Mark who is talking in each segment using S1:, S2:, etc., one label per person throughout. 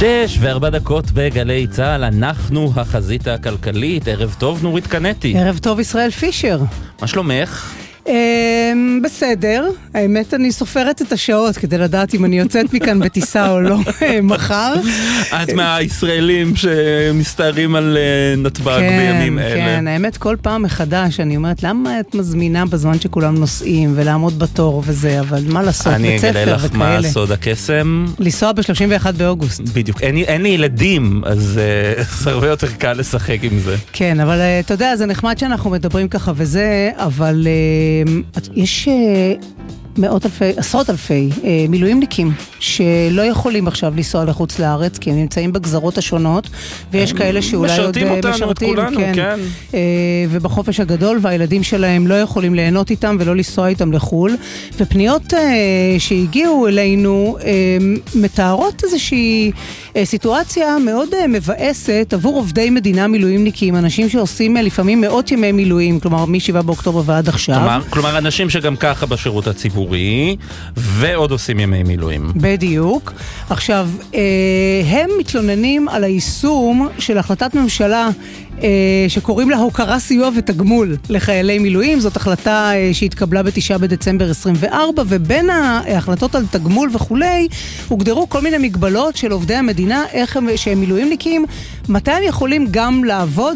S1: 6:04 בגלי צהל, אנחנו החזית הכלכלית. ערב טוב נורית קנטי.
S2: ערב טוב ישראל פישר.
S1: מה שלומך?
S2: בסדר, האמת אני סופרת את השעות כדי לדעת אם אני יוצאת מכאן בטיסה או לא מחר.
S1: את מהישראלים שמסתערים על נתב"ג בימים אלה.
S2: כן, האמת כל פעם מחדש אני אומרת למה את מזמינה בזמן שכולם נוסעים ולעמוד בתור וזה, אבל מה לעשות, בית ספר וכאלה.
S1: אני אגלה לך מה סוד הקסם.
S2: לנסוע ב-31 באוגוסט.
S1: בדיוק, אין לי ילדים, אז זה הרבה יותר קל לשחק עם זה.
S2: כן, אבל אתה יודע, זה נחמד שאנחנו מדברים ככה וזה, אבל יש עשרות אלפי מילואימניקים שלא יכולים עכשיו לנסוע לחוץ לארץ כי הם נמצאים בגזרות השונות ויש כאלה שאולי עוד משרתים כן. ובחופש הגדול והילדים שלהם לא יכולים ליהנות איתם ולא לנסוע איתם לחול, ופניות שהגיעו אלינו מתארות איזושהי סיטואציה מאוד מבאסת עבור עובדי מדינה מילואימניקים, אנשים שעושים לפעמים מאות ימי מילואים, כלומר מ7 באוקטובר ועד עכשיו.
S1: כלומר אנשים שגם ככה בשירות הציבורי ועוד עושים ימי מילואים.
S2: בדיוק. עכשיו, הם מתלוננים על היישום של החלטת ממשלה שקוראים לה הוקרה, סיוע ותגמול לחיילי מילואים. זאת החלטה שהתקבלה ב9 בדצמבר 24, ובין ההחלטות על תגמול וכולי הוגדרו כל מיני מגבלות של עובדי המדינה, איך שהם מילואימניקים, מתי הם יכולים גם לעבוד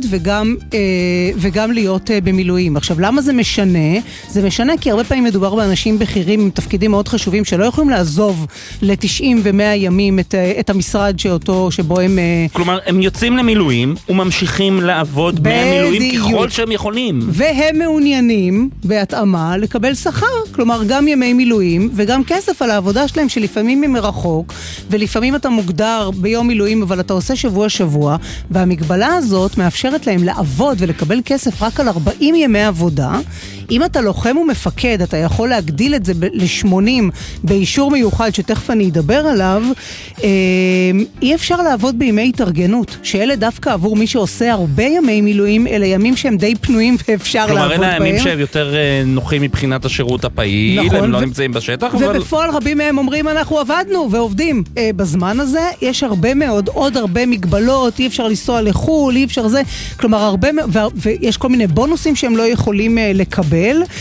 S2: וגם להיות במילואים. עכשיו, למה זה משנה? זה משנה כי הרבה פעמים מדובר באנשים בכירים עם תפקידים מאוד חשובים שלא יכולים לעזוב ל90 ו100 ימים את המשרד שבו הם...
S1: כלומר, הם יוצאים למילואים וממשיכים לעבוד במילואים ככל שהם יכולים.
S2: והם מעוניינים בהתאמה לקבל שכר, כלומר גם ימי מילואים וגם כסף על העבודה שלהם, שלפעמים הם מרחוק ולפעמים אתה מוגדר ביום מילואים אבל אתה עושה שבוע, והמגבלה הזאת מאפשרת להם לעבוד ולקבל כסף רק על 40 ימי עבודה. אם אתה לוחם ומפקד, אתה יכול להגדיל את זה ל80 באישור מיוחד שתכף אני אדבר עליו. אי אפשר לעבוד בימי התארגנות, שאלה דווקא עבור מי שעושה הרבה ימי מילואים, אלה ימים שהם די פנויים ואפשר לעבוד בהם.
S1: כלומר, אלה ימים שהם יותר נוחים מבחינת השירות הפעיל, נכון, הם לא נמצאים בשטח.
S2: ובפועל רבים מהם אומרים, אנחנו עבדנו ועובדים. בזמן הזה יש הרבה מאוד, עוד הרבה מגבלות, אי אפשר לנסוע לחול, אי אפשר זה, כלומר, ויש כל מיני בונוסים שהם לא יכולים לקבל.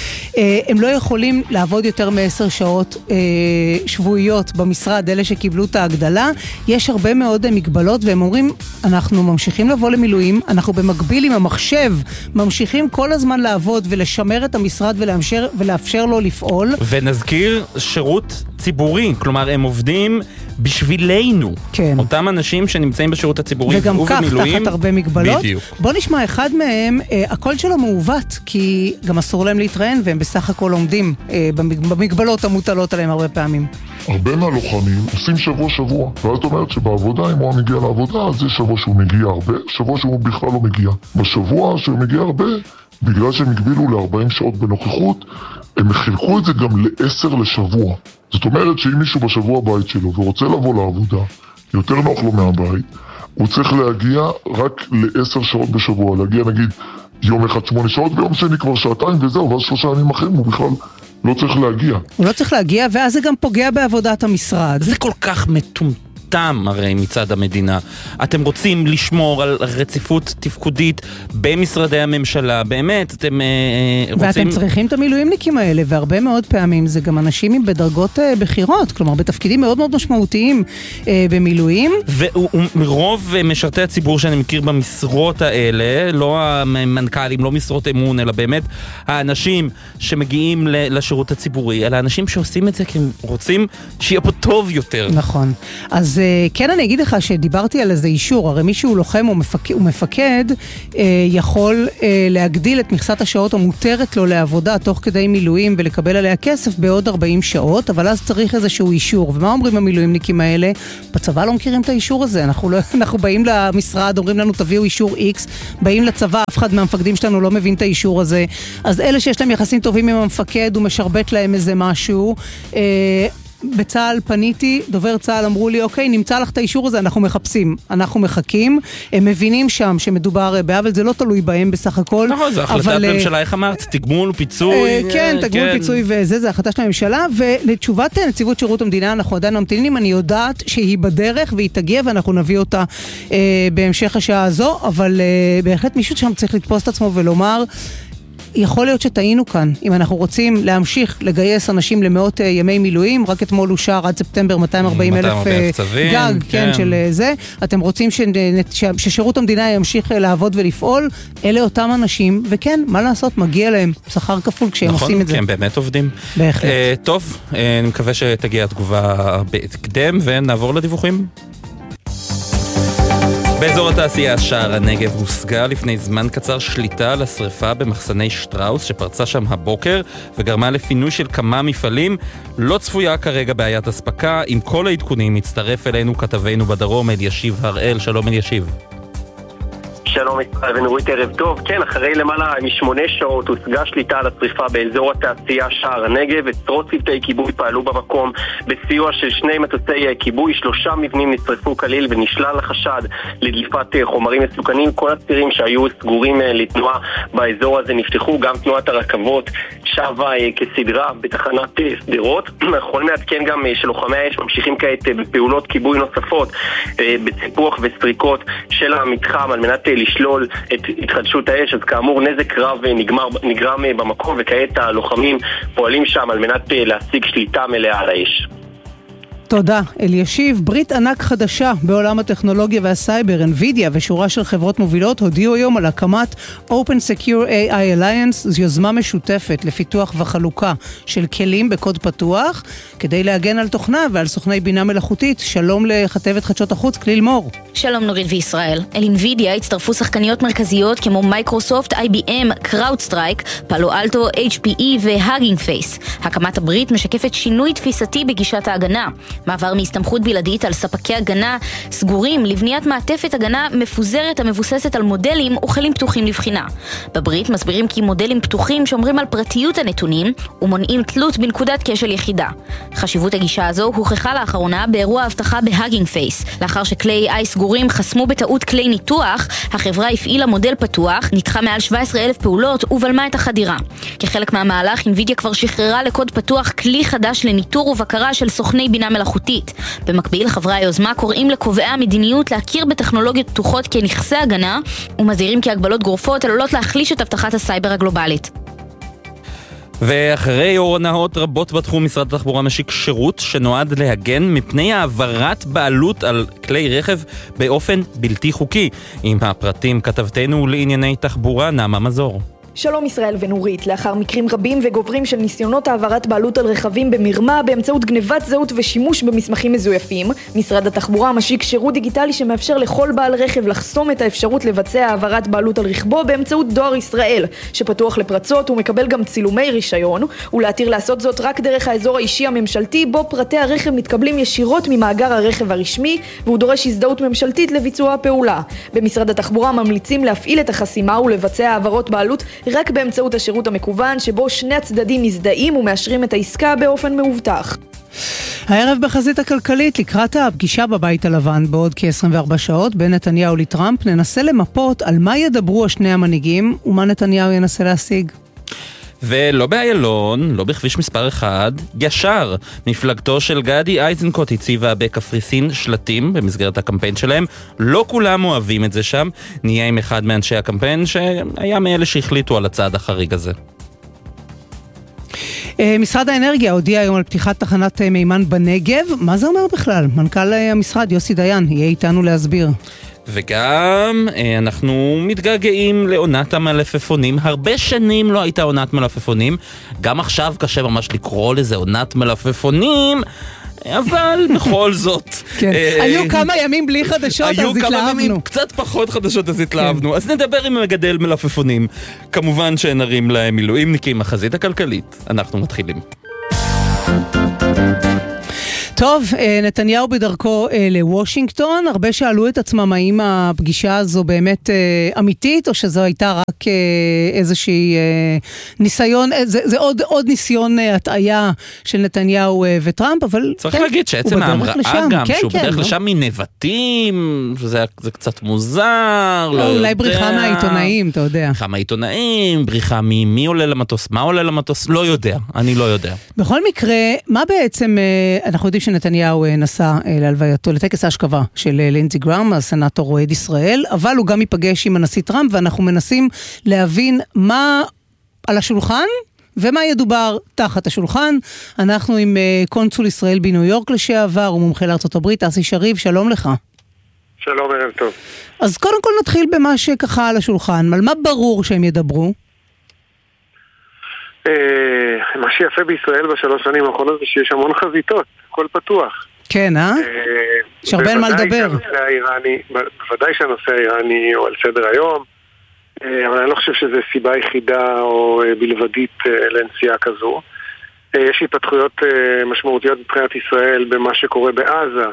S2: הם לא יכולים לעבוד יותר מ10 שעות שבועיות במשרד, אלה שקיבלו את ההגדלה. יש הרבה מאוד מגבלות, והם אומרים, אנחנו ממשיכים לבוא למילואים, אנחנו במקביל עם המחשב, ממשיכים כל הזמן לעבוד ולשמר את המשרד ולאפשר לו לפעול.
S1: ונזכיר שירות ציבורי, כלומר הם עובדים בשבילנו.
S2: כן.
S1: אותם אנשים שנמצאים בשירות הציבורי
S2: וגם כך תחת הרבה מגבלות.
S1: בדיוק.
S2: בוא נשמע אחד מהם, הקול שלו מעוות, כי גם אסור להם להתראיין, והם בסך הכל עומדים במגבלות המוטלות עליהם הרבה פעמים.
S3: הרבה מהלוחמים עושים שבוע, ואת אומרת שבעבודה, אם הוא מגיע לעבודה, אז זה שבוע שהוא מגיע הרבה, שבוע שהוא בכלל לא מגיע. בשבוע שהוא מגיע הרבה, בגלל שהם הגבילו ל40 שעות בנוכחות, הם חילקו את זה גם ל10 לשבוע. זאת אומרת שאם מישהו בשבוע הבית שלו ורוצה לבוא לעבודה, יותר נוח לו מהבית, הוא צריך להגיע רק ל10 שעות בשבוע, להגיע נגיד יום אחד 8 שעות, ביום שני כבר 2 וזהו, ואז 3 ימים אחרים הוא בכלל לא צריך להגיע.
S2: הוא לא צריך להגיע, ואז זה גם פוגע בעבודת המשרד.
S1: זה כל כך מטומטם הרי מצד המדינה. אתם רוצים לשמור על רציפות תפקודית במשרדי הממשלה, באמת, אתם רוצים...
S2: ואתם צריכים את המילואימניקים האלה, והרבה מאוד פעמים זה גם אנשים בדרגות בחירות, כלומר בתפקידים מאוד מאוד משמעותיים במילואים.
S1: ומרוב משרתי הציבור שאני מכיר במשרות האלה, לא המנכ"לים, לא משרות אמון, אלא באמת האנשים שמגיעים לשירות הציבורי, אלא האנשים שעושים את זה כי הם רוצים שיהיה פה טוב יותר.
S2: נכון. אז כן אני אגיד לך שדיברתי על איזה אישור, הרי מישהו לוחם או מפקד יכול להגדיל את מכסת השעות המותרת לו לעבודה תוך כדי מילואים ולקבל עליה כסף בעוד 40 שעות, אבל אז צריך איזשהו אישור. ומה אומרים המילואימניקים האלה? בצבא לא מכירים את האישור הזה, אנחנו באים למשרד, אומרים לנו תביאו אישור X, באים לצבא, אף אחד מהמפקדים שלנו לא מבין את האישור הזה, אז אלה שיש להם יחסים טובים עם המפקד, הוא משרבט להם איזה משהו, בצה"ל פניתי, דובר צה"ל אמרו לי, אוקיי, נמצא לך את האישור הזה, אנחנו מחפשים, אנחנו מחכים, הם מבינים שם שמדובר בעוול, זה לא תלוי בהם בסך הכל.
S1: נכון, זו החלטת ממשלה, איך אמרת? תגמול, פיצוי?
S2: כן, תגמול, פיצוי וזה, זה החלטה של הממשלה, ולתשובת נציבות שירות המדינה, אנחנו עדיין ממתינים, אני יודעת שהיא בדרך והיא תגיע, ואנחנו נביא אותה בהמשך השעה הזו, אבל בהחלט מישהו שם צריך לתפוס את עצמו ולומר, יכול להיות שטעינו כאן, אם אנחנו רוצים להמשיך לגייס אנשים למאות ימי מילואים, רק אתמול אושר עד ספטמבר 240,000 גג, כן, של זה. אתם רוצים ששירות המדינה ימשיך לעבוד ולפעול, אלה אותם אנשים, וכן, מה לעשות, מגיע להם שכר כפול כשהם עושים את זה.
S1: נכון, כי הם באמת עובדים.
S2: בהחלט.
S1: טוב, אני מקווה שתגיע התגובה בהקדם, ונעבור לדיווחים. באזור התעשייה שער הנגב הושגה לפני זמן קצר שליטה על השריפה במחסני שטראוס שפרצה שם הבוקר וגרמה לפינוי של כמה מפעלים. לא צפויה כרגע בעיית הספקה. עם כל העדכונים מצטרף אלינו כתבנו בדרום אלישיב הראל. שלום אלישיב.
S4: שלום ישראל ונורית, ערב טוב. כן, אחרי למעלה מ8 שעות הושגה שליטה על השריפה באזור התעשייה שער הנגב. עשרות צוותי כיבוי פעלו במקום בסיוע של 2 מטוסי כיבוי. 3 מבנים נשרפו כליל ונשלל החשד לדליפת חומרים מסוכנים. כל הצירים שהיו סגורים לתנועה באזור הזה נפתחו. גם תנועת הרכבות שבה כסדרה בתחנת סדרות. יכול מעדכן גם שלוחמי האש ממשיכים כעת בפעולות כיבוי נוספות בציפוח וסטריקות של המתחם על מנת לשלול את התחדשות האש. אז כאמור נזק רב נגרם במקום, וכעת הלוחמים פועלים שם על מנת להשיג שליטה מלאה על האש.
S2: תודה, אלישיב. ברית ענק חדשה בעולם הטכנולוגיה והסייבר, NVIDIA ושורה של חברות מובילות הודיעו היום על הקמת Open Secure AI Alliance, זו יוזמה משותפת לפיתוח וחלוקה של כלים בקוד פתוח, כדי להגן על תוכנה ועל סוכני בינה מלאכותית. שלום לכתבת חדשות החוץ, כליל מור.
S5: שלום נורית וישראל. אל NVIDIA הצטרפו שחקניות מרכזיות כמו מייקרוסופט, IBM, CrowdStrike, פאלו אלטו, HPE והאגינג פייס. הקמת הברית משקפת שינוי תפיסתי בגישת ההגנה. מעבר מהסתמכות בלעדית על ספקי הגנה סגורים לבניית מעטפת הגנה מפוזרת המבוססת על מודלים וכלים פתוחים לבחינה. בברית מסבירים כי מודלים פתוחים שומרים על פרטיות הנתונים ומונעים תלות בנקודת כשל יחידה. חשיבות הגישה הזו הוכחה לאחרונה באירוע הבטחה בהאגינג פייס. לאחר שכלי AI סגורים חסמו בטעות כלי ניתוח, החברה הפעילה מודל פתוח, ניתחה מעל 17,000 פעולות ובלמה את החדירה. כחלק מהמהלך, NVIDIA כבר שחררה לקוד פתוח כלי חדש לניטור ובקרה של סוכני בינה מלאכותית. במקביל, חברי היוזמה קוראים לקובעי המדיניות להכיר בטכנולוגיות פתוחות כנכסי הגנה, ומזהירים כי הגבלות גורפות עלולות להחליש את הבטחת הסייבר הגלובלית.
S1: ואחרי הונאות רבות בתחום, משרד התחבורה משיק שירות שנועד להגן מפני העברת בעלות על כלי רכב באופן בלתי חוקי. עם הפרטים כתבתנו לענייני תחבורה נעמה מזור.
S6: שלום ישראל ונורית. לאחר מקרים רבים וגוברים של ניסיונות העברת בעלות על רכבים במרמה באמצעות גנבת זהות ושימוש במסמכים מזויפים, משרד התחבורה משיק שירות דיגיטלי שמאפשר לכל בעל רכב לחסום את האפשרות לבצע העברת בעלות על רכבו באמצעות דואר ישראל, שפתוח לפרצות ומקבל גם צילומי רישיון, ולהתיר לעשות זאת רק דרך האזור האישי הממשלתי, בו פרטי הרכב מתקבלים ישירות ממאגר הרכב הרשמי, והוא דורש הזדהות ממשלתית לביצוע הפעולה. במשרד התחבורה ממליצים להפעיל את החסימה ולבצע העברות בעלות רק באמצעות השירות המקוון, שבו שני הצדדים מזדהים ומאשרים את העסקה באופן מאובטח.
S2: הערב בחזית הכלכלית, לקראת הפגישה בבית הלבן בעוד כ-24 שעות בין נתניהו לטראמפ, ננסה למפות על מה ידברו השני המנהיגים ומה נתניהו ינסה להשיג.
S1: ולא באיילון, לא בכביש מספר 1, ישר. מפלגתו של גדי איזנקוט הציבה בקפריסין שלטים במסגרת הקמפיין שלהם. לא כולם אוהבים את זה שם. נהיה עם אחד מאנשי הקמפיין שהיה מאלה שהחליטו על הצעד החריג הזה.
S2: משרד האנרגיה הודיע היום על פתיחת תחנת מימן בנגב. מה זה אומר בכלל? מנכ"ל המשרד יוסי דיין יהיה איתנו להסביר.
S1: וגם אנחנו מתגעגעים לעונת המלפפונים. הרבה שנים לא הייתה עונת מלפפונים. גם עכשיו קשה ממש לקרוא לזה עונת מלפפונים, אבל בכל זאת.
S2: כן. היו כמה ימים בלי חדשות, אז התלהבנו. היו כמה ימים
S1: קצת פחות חדשות, אז התלהבנו. אז נדבר עם מגדל מלפפונים. כמובן שנרים להם מילואימניקים, החזית הכלכלית. אנחנו מתחילים.
S2: טוב, נתניהו בדרכו לוושינגטון, הרבה שאלו את עצמם האם הפגישה הזו באמת אמיתית, או שזו הייתה רק איזושהי ניסיון, זה עוד ניסיון הטעיה של נתניהו וטראמפ, אבל
S1: צריך להגיד שעצם ההמראה גם, שהוא בדרך לשם מנבטים, זה קצת מוזר, לא יודע.
S2: אולי בריחה מהעיתונאים, אתה יודע.
S1: בריחה מהעיתונאים, בריחה ממי עולה למטוס, מה עולה למטוס, לא יודע, אני לא יודע.
S2: בכל מקרה, מה בעצם, אנחנו יודעים שנתניהו נסע להלווייתו, לטקס ההשכבה של לינדזי גראם, הסנאטור אוהד ישראל, אבל הוא גם ייפגש עם הנשיא טראמפ, ואנחנו מנסים להבין מה על השולחן, ומה ידובר תחת השולחן. אנחנו עם קונסול ישראל בניו יורק לשעבר, ומומחה לארצות הברית, אסי שריב, שלום לך.
S7: שלום, ערב טוב.
S2: אז קודם כל נתחיל במה שככה על השולחן, על מה ברור שהם ידברו?
S7: מה שיפה בישראל בשלוש שנים האחרונות זה שיש המון חזיתות, הכל פתוח.
S2: כן, יש הרבה על מה לדבר.
S7: בוודאי שהנושא האיראני הוא על סדר היום, אבל אני לא חושב שזו סיבה יחידה או בלבדית לנסיעה כזו. יש התפתחויות משמעותיות מבחינת ישראל במה שקורה בעזה,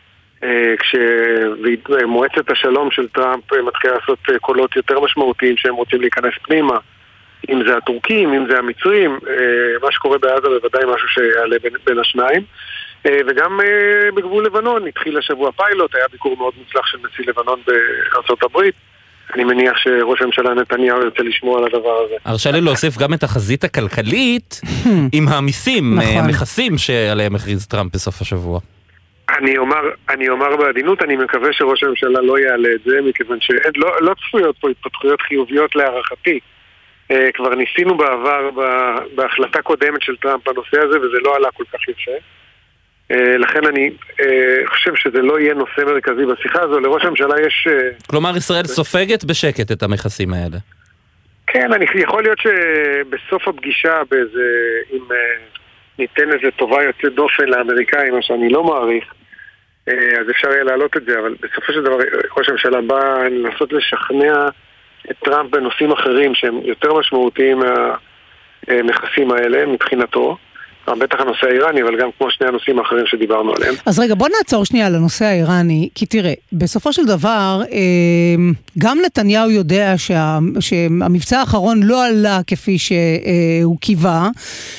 S7: כשמועצת השלום של טראמפ מתחילה לעשות קולות יותר משמעותיים שהם רוצים להיכנס פנימה. אם זה הטורקים, אם זה המצרים, מה שקורה בעזה בוודאי משהו שיעלה בין השניים. וגם בגבול לבנון התחיל השבוע פיילוט, היה ביקור מאוד מוצלח של נשיא לבנון בארצות הברית. אני מניח שראש הממשלה נתניהו ירצה לשמוע על הדבר הזה.
S1: הרשה לי להוסיף גם את החזית הכלכלית עם המיסים, המכסים שעליהם הכריז טראמפ בסוף השבוע.
S7: אני אומר בעדינות, אני מקווה שראש הממשלה לא יעלה את זה, מכיוון שלא צפויות פה התפתחויות חיוביות להערכתי. כבר ניסינו בעבר בהחלטה קודמת של טראמפ בנושא הזה, וזה לא עלה כל כך יפה. לכן אני חושב שזה לא יהיה נושא מרכזי בשיחה הזו. לראש הממשלה יש...
S1: כלומר, ישראל סופגת בשקט את המכסים האלה.
S7: כן, יכול להיות שבסוף הפגישה, אם ניתן איזה טובה יוצאת דופן לאמריקאים, מה שאני לא מעריך, אז אפשר יהיה להעלות את זה, אבל בסופו של דבר ראש הממשלה בא לנסות לשכנע את טראמפ בנושאים אחרים שהם יותר משמעותיים מהמכסים האלה מבחינתו. בטח הנושא האיראני, אבל גם כמו שני הנושאים האחרים שדיברנו עליהם.
S2: אז רגע, בוא נעצור שנייה על הנושא האיראני, כי תראה, בסופו של דבר, גם נתניהו יודע שהמבצע האחרון לא עלה כפי שהוא קיווה,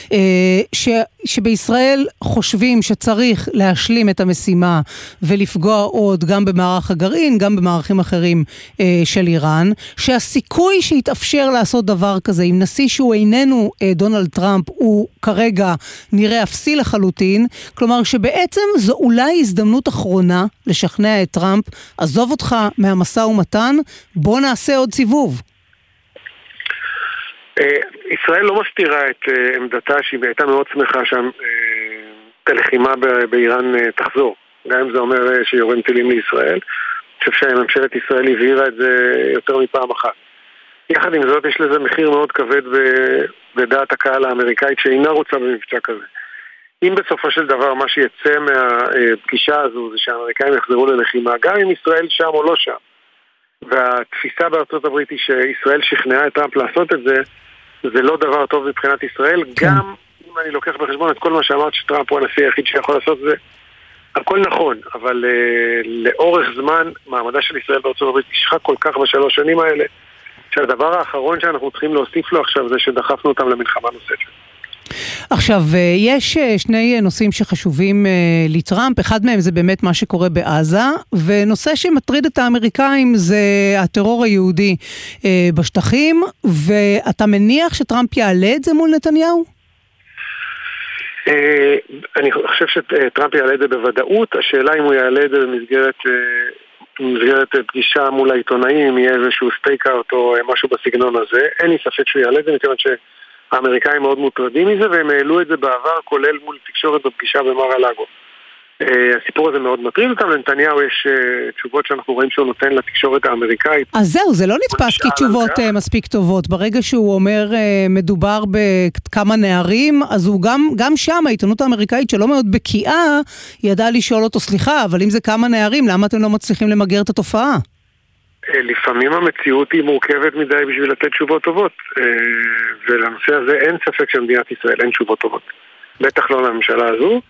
S2: שבישראל חושבים שצריך להשלים את המשימה ולפגוע עוד גם במערך הגרעין, גם במערכים אחרים של איראן, שהסיכוי שיתאפשר לעשות דבר כזה, עם נשיא שהוא איננו דונלד טראמפ, הוא כרגע נראה אפסי לחלוטין, כלומר שבעצם זו אולי הזדמנות אחרונה לשכנע את טראמפ, עזוב אותך מהמשא ומתן, בוא נעשה עוד סיבוב.
S7: ישראל לא מסתירה את עמדתה שהיא הייתה מאוד שמחה שהלחימה באיראן תחזור, גם אם זה אומר שיורים טילים לישראל. אני חושב שממשלת ישראל הבהירה את זה יותר מפעם אחת. יחד עם זאת יש לזה מחיר מאוד כבד בדעת הקהל האמריקאית שאינה רוצה במבצע כזה. אם בסופו של דבר מה שיצא מהפגישה הזו זה שהאמריקאים יחזרו ללחימה, גם אם ישראל שם או לא שם, והתפיסה בארצות הברית היא שישראל שכנעה את טראמפ לעשות את זה, זה לא דבר טוב מבחינת ישראל. גם אם אני לוקח בחשבון את כל מה שאמרת שטראמפ הוא הנשיא היחיד שיכול לעשות זה, הכל נכון, אבל לאורך זמן מעמדה של ישראל בארצות הברית נשחק כל כך בשלוש שנים האלה, שהדבר האחרון שאנחנו צריכים להוסיף לו עכשיו זה שדחפנו אותם למלחמה נוספת.
S2: עכשיו, יש שני נושאים שחשובים לטראמפ, אחד מהם זה באמת מה שקורה בעזה, ונושא שמטריד את האמריקאים זה הטרור היהודי בשטחים, ואתה מניח שטראמפ יעלה את זה מול נתניהו?
S7: אני חושב שטראמפ יעלה את זה בוודאות, השאלה אם הוא יעלה את זה במסגרת פגישה מול העיתונאים, אם יהיה איזשהו סטייקאוט או משהו בסגנון הזה, אין לי ספק שהוא יעלה את זה, מכיוון שהאמריקאים מאוד מוטרדים מזה, והם העלו את זה בעבר, כולל מול תקשורת בפגישה במר הלאגו. הסיפור הזה מאוד מטריד אותם, לנתניהו יש תשובות שאנחנו רואים שהוא נותן לתקשורת האמריקאית.
S2: אז זהו, זה לא נתפס כתשובות מספיק טובות. ברגע שהוא אומר מדובר בכמה נערים, אז הוא גם שם, העיתונות האמריקאית שלא מאוד בקיאה, ידעה לשאול אותו, סליחה, אבל אם זה כמה נערים, למה אתם לא מצליחים למגר את התופעה?
S7: לפעמים המציאות היא מורכבת מדי בשביל לתת תשובות טובות, ולנושא הזה אין ספק שמדינת ישראל אין תשובות טובות. בטח לא לממשלה הזו.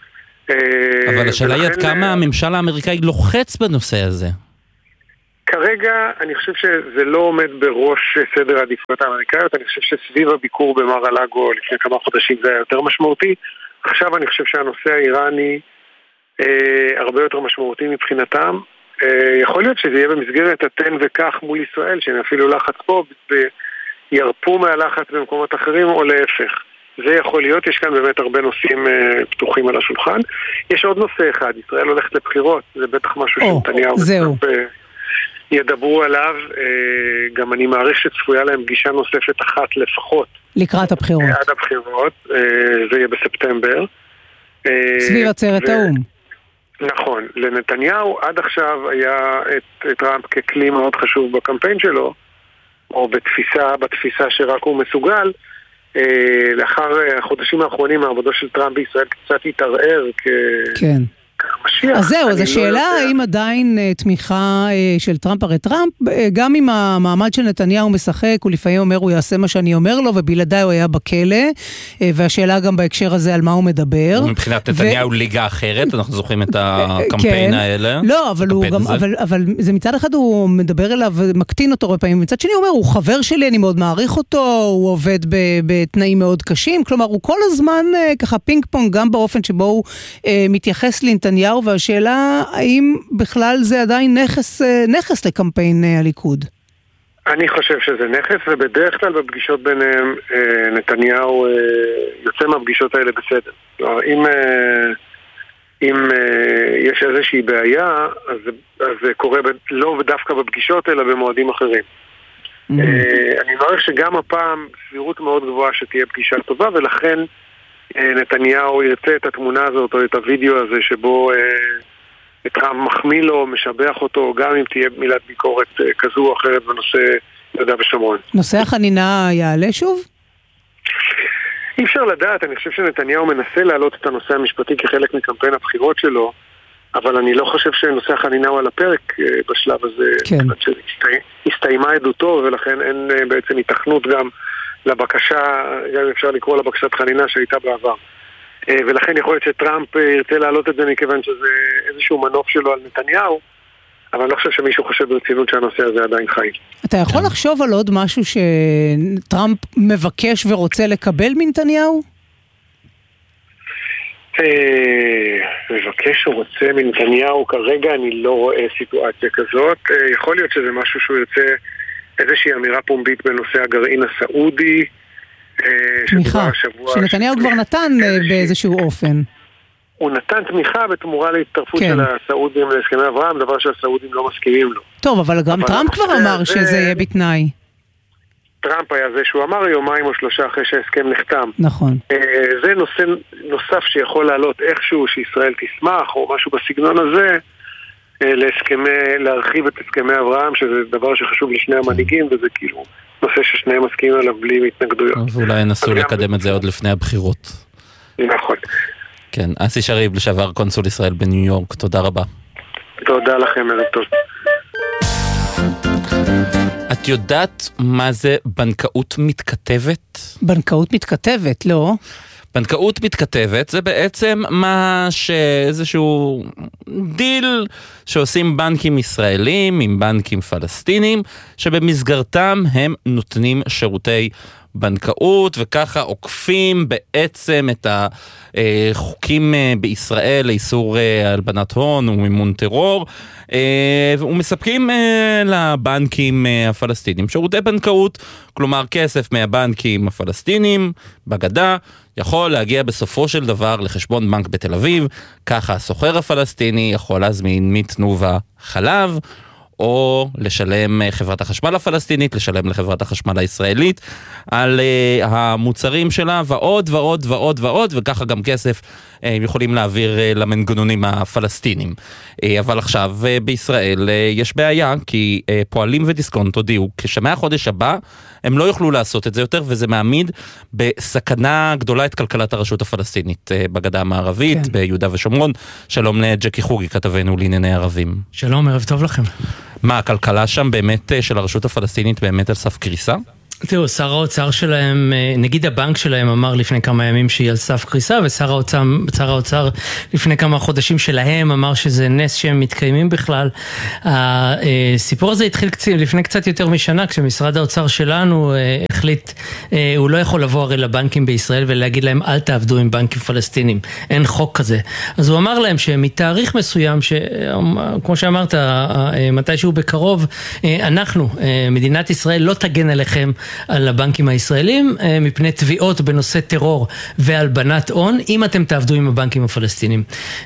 S1: אבל השאלה היא עד כמה הממשל האמריקאי לוחץ בנושא הזה.
S7: כרגע אני חושב שזה לא עומד בראש סדר העדיפויות האמריקאיות, אני חושב שסביב הביקור במר הלאגו לפני כמה חודשים זה היה יותר משמעותי. עכשיו אני חושב שהנושא האיראני הרבה יותר משמעותי מבחינתם. יכול להיות שזה יהיה במסגרת התן וכך מול ישראל, שהם אפילו לחץ פה וירפו מהלחץ במקומות אחרים או להפך. זה יכול להיות, יש כאן באמת הרבה נושאים פתוחים על השולחן. יש עוד נושא אחד, ישראל הולכת לבחירות, זה בטח משהו שנתניהו ידברו עליו, גם אני מעריך שצפויה להם פגישה נוספת אחת לפחות.
S2: לקראת הבחירות.
S7: עד הבחירות, זה יהיה בספטמבר.
S2: סביב עצרת האום.
S7: נכון, לנתניהו עד עכשיו היה את טראמפ ככלי מאוד חשוב בקמפיין שלו, או בתפיסה שרק הוא מסוגל. לאחר החודשים האחרונים העבודה של טראמפ בישראל קצת התערער כמשיח.
S2: אז זהו, אז השאלה האם עדיין תמיכה של טראמפ, הרי טראמפ גם עם המעמד של נתניהו משחק, הוא לפעמים אומר הוא יעשה מה שאני אומר לו, ובלעדיי הוא היה בכלא, והשאלה גם בהקשר הזה על מה הוא מדבר.
S1: מבחינת נתניהו ליגה אחרת, אנחנו זוכרים את הקמפיין האלה.
S2: לא, אבל זה מצד אחד הוא מדבר אליו ומקטין אותו הרבה פעמים, מצד שני הוא אומר, הוא חבר שלי, אני מאוד מעריך אותו, הוא עובד בתנאים מאוד קשים, כלומר הוא כל הזמן ככה פינג פונג גם באופן שבו הוא מתייחס לנתניהו, והשאלה האם בכלל זה עדיין נכס לקמפיין הליכוד.
S7: אני חושב שזה נכס, ובדרך כלל בפגישות ביניהם נתניהו יוצא מהפגישות האלה בסדר. אם יש איזושהי בעיה, אז זה קורה לא דווקא בפגישות אלא במועדים אחרים. אני מעריך שגם הפעם סבירות מאוד גבוהה שתהיה פגישה טובה, ולכן נתניהו ירצה את התמונה הזאת או את הוידאו הזה שבו טראמפ מחמיא לו, משבח אותו, גם אם תהיה מילת ביקורת כזו או אחרת בנושא יהודה ושומרון.
S2: נושא החנינה יעלה שוב?
S7: אי אפשר לדעת, אני חושב שנתניהו מנסה להעלות את הנושא המשפטי כחלק מקמפיין הבחירות שלו, אבל אני לא חושב שנושא החנינה הוא על הפרק בשלב הזה.
S2: כן.
S7: הסתיימה עדותו, ולכן אין בעצם התכנות גם לבקשה, גם אפשר לקרוא לבקשת חנינה שהייתה בעבר. ולכן יכול להיות שטראמפ ירצה להעלות את זה מכיוון שזה איזשהו מנוף שלו על נתניהו, אבל אני לא חושב שמישהו חושב ברצינות שהנושא הזה עדיין חי.
S2: אתה יכול לחשוב על עוד משהו שטראמפ מבקש ורוצה לקבל מנתניהו?
S7: מבקש ורוצה מנתניהו, כרגע אני לא רואה סיטואציה כזאת. יכול להיות שזה משהו שהוא ירצה איזושהי אמירה פומבית בנושא הגרעין הסעודי.
S2: תמיכה, שנתניהו כבר נתן באיזשהו אופן.
S7: הוא נתן תמיכה בתמורה להתערפות של הסעודים להסכמי אברהם, דבר שהסעודים לא מסכימים לו.
S2: טוב, אבל גם טראמפ כבר אמר שזה יהיה בתנאי.
S7: טראמפ היה זה שהוא אמר יומיים או שלושה אחרי שההסכם נחתם.
S2: נכון.
S7: זה נושא נוסף שיכול לעלות איכשהו שישראל תשמח או משהו בסגנון הזה, להרחיב את הסכמי אברהם, שזה דבר שחשוב לשני המנהיגים, וזה כאילו נושא ששניהם מסכימים עליו בלי התנגדויות.
S1: ואולי ינסו לקדם את זה עוד לפני הבחירות.
S7: נכון.
S1: כן, אסי שריב, לשעבר קונסול ישראל בניו יורק, תודה רבה.
S7: תודה לכם, ערב טוב.
S1: את יודעת מה זה בנקאות מתכתבת?
S2: בנקאות מתכתבת, לא.
S1: בנקאות מתכתבת זה בעצם מה שאיזשהו דיל שעושים בנקים ישראלים עם בנקים פלסטינים, שבמסגרתם הם נותנים שירותי בנקאות, וככה עוקפים בעצם את החוקים בישראל לאיסור הלבנת הון ומימון טרור, ומספקים לבנקים הפלסטינים שירותי בנקאות, כלומר כסף מהבנקים הפלסטינים בגדה יכול להגיע בסופו של דבר לחשבון בנק בתל אביב, ככה הסוחר הפלסטיני יכול להזמין מתנובה חלב, או לשלם חברת החשמל הפלסטינית, לשלם לחברת החשמל הישראלית על המוצרים שלה, ועוד ועוד ועוד ועוד, וככה גם כסף יכולים להעביר למנגנונים הפלסטינים. אבל עכשיו בישראל יש בעיה, כי פועלים ודיסקונט הודיעו, כשמהחודש הבא הם לא יוכלו לעשות את זה יותר, וזה מעמיד בסכנה גדולה את כלכלת הרשות הפלסטינית בגדה המערבית, כן. ביהודה ושומרון. שלום לג'קי חוגי, כתבנו לענייני ערבים.
S8: שלום, ערב טוב לכם.
S1: מה, הכלכלה שם באמת של הרשות הפלסטינית באמת על סף קריסה?
S8: תראו, שר האוצר שלהם, נגיד הבנק שלהם אמר לפני כמה ימים שהיא על סף קריסה, ושר האוצר לפני כמה חודשים שלהם אמר שזה נס שהם מתקיימים בכלל. הסיפור הזה התחיל לפני קצת יותר משנה, כשמשרד האוצר שלנו החליט, הוא לא יכול לבוא הרי לבנקים בישראל ולהגיד להם אל תעבדו עם בנקים פלסטינים, אין חוק כזה. אז הוא אמר להם שמתאריך מסוים, כמו שאמרת, מתישהו בקרוב, אנחנו, מדינת ישראל לא תגן עליכם על הבנקים הישראלים מפני תביעות בנושא טרור והלבנת הון אם אתם תעבדו עם הבנקים הפלסטינים,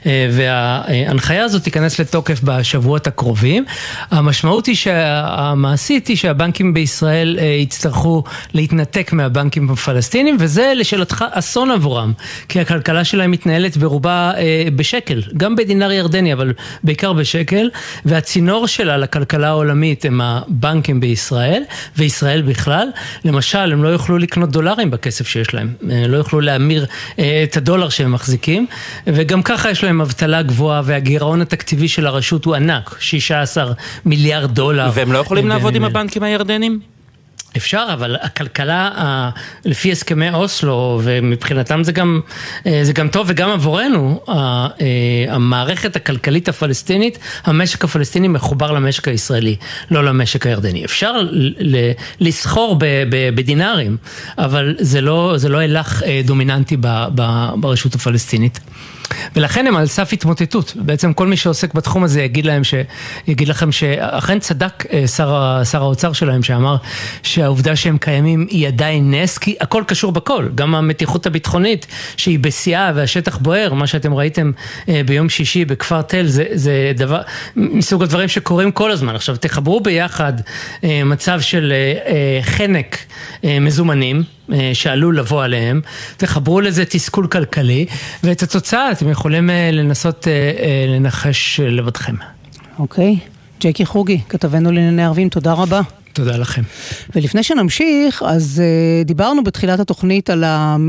S8: וההנחיה הזאת תיכנס לתוקף בשבועות הקרובים. המשמעות היא שהמעשית היא שהבנקים בישראל יצטרכו להתנתק מהבנקים הפלסטינים, וזה לשאלתך אסון עבורם, כי הכלכלה שלהם מתנהלת ברובה בשקל, גם בדינר ירדני אבל בעיקר בשקל, והצינור שלה לכלכלה העולמית הם הבנקים בישראל וישראל בכלל. למשל, הם לא יוכלו לקנות דולרים בכסף שיש להם, לא יוכלו להמיר את הדולר שהם מחזיקים, וגם ככה יש להם אבטלה גבוהה, והגירעון התקציבי של הרשות הוא ענק, 16 מיליארד דולר.
S1: והם לא יכולים לעבוד עם הבנקים הירדנים?
S8: אפשר, אבל הכלכלה, לפי הסכמי אוסלו, ומבחינתם זה גם טוב, וגם עבורנו, המערכת הכלכלית הפלסטינית, המשק הפלסטיני מחובר למשק הישראלי, לא למשק הירדני. אפשר לסחור בדינרים, אבל זה לא הלך דומיננטי ברשות הפלסטינית. ולכן הם על סף התמוטטות. בעצם כל מי שעוסק בתחום הזה יגיד לכם שאכן צדק שר האוצר שלהם שאמר שהעובדה שהם קיימים היא עדיין נס, כי הכל קשור בכל, גם המתיחות הביטחונית שהיא בשיאה והשטח בוער, מה שאתם ראיתם ביום שישי בכפר תל, זה דבר מסוג הדברים שקורים כל הזמן. עכשיו תחברו ביחד מצב של חנק מזומנים שעלול לבוא עליהם, תחברו לזה תסכול כלכלי, ואת התוצאה אתם יכולים לנסות לנחש לבדכם.
S2: אוקיי. ג'קי חוגי, כתבנו לענייני ערבים, תודה רבה.
S8: תודה לכם.
S2: ולפני שנמשיך, אז דיברנו בתחילת התוכנית על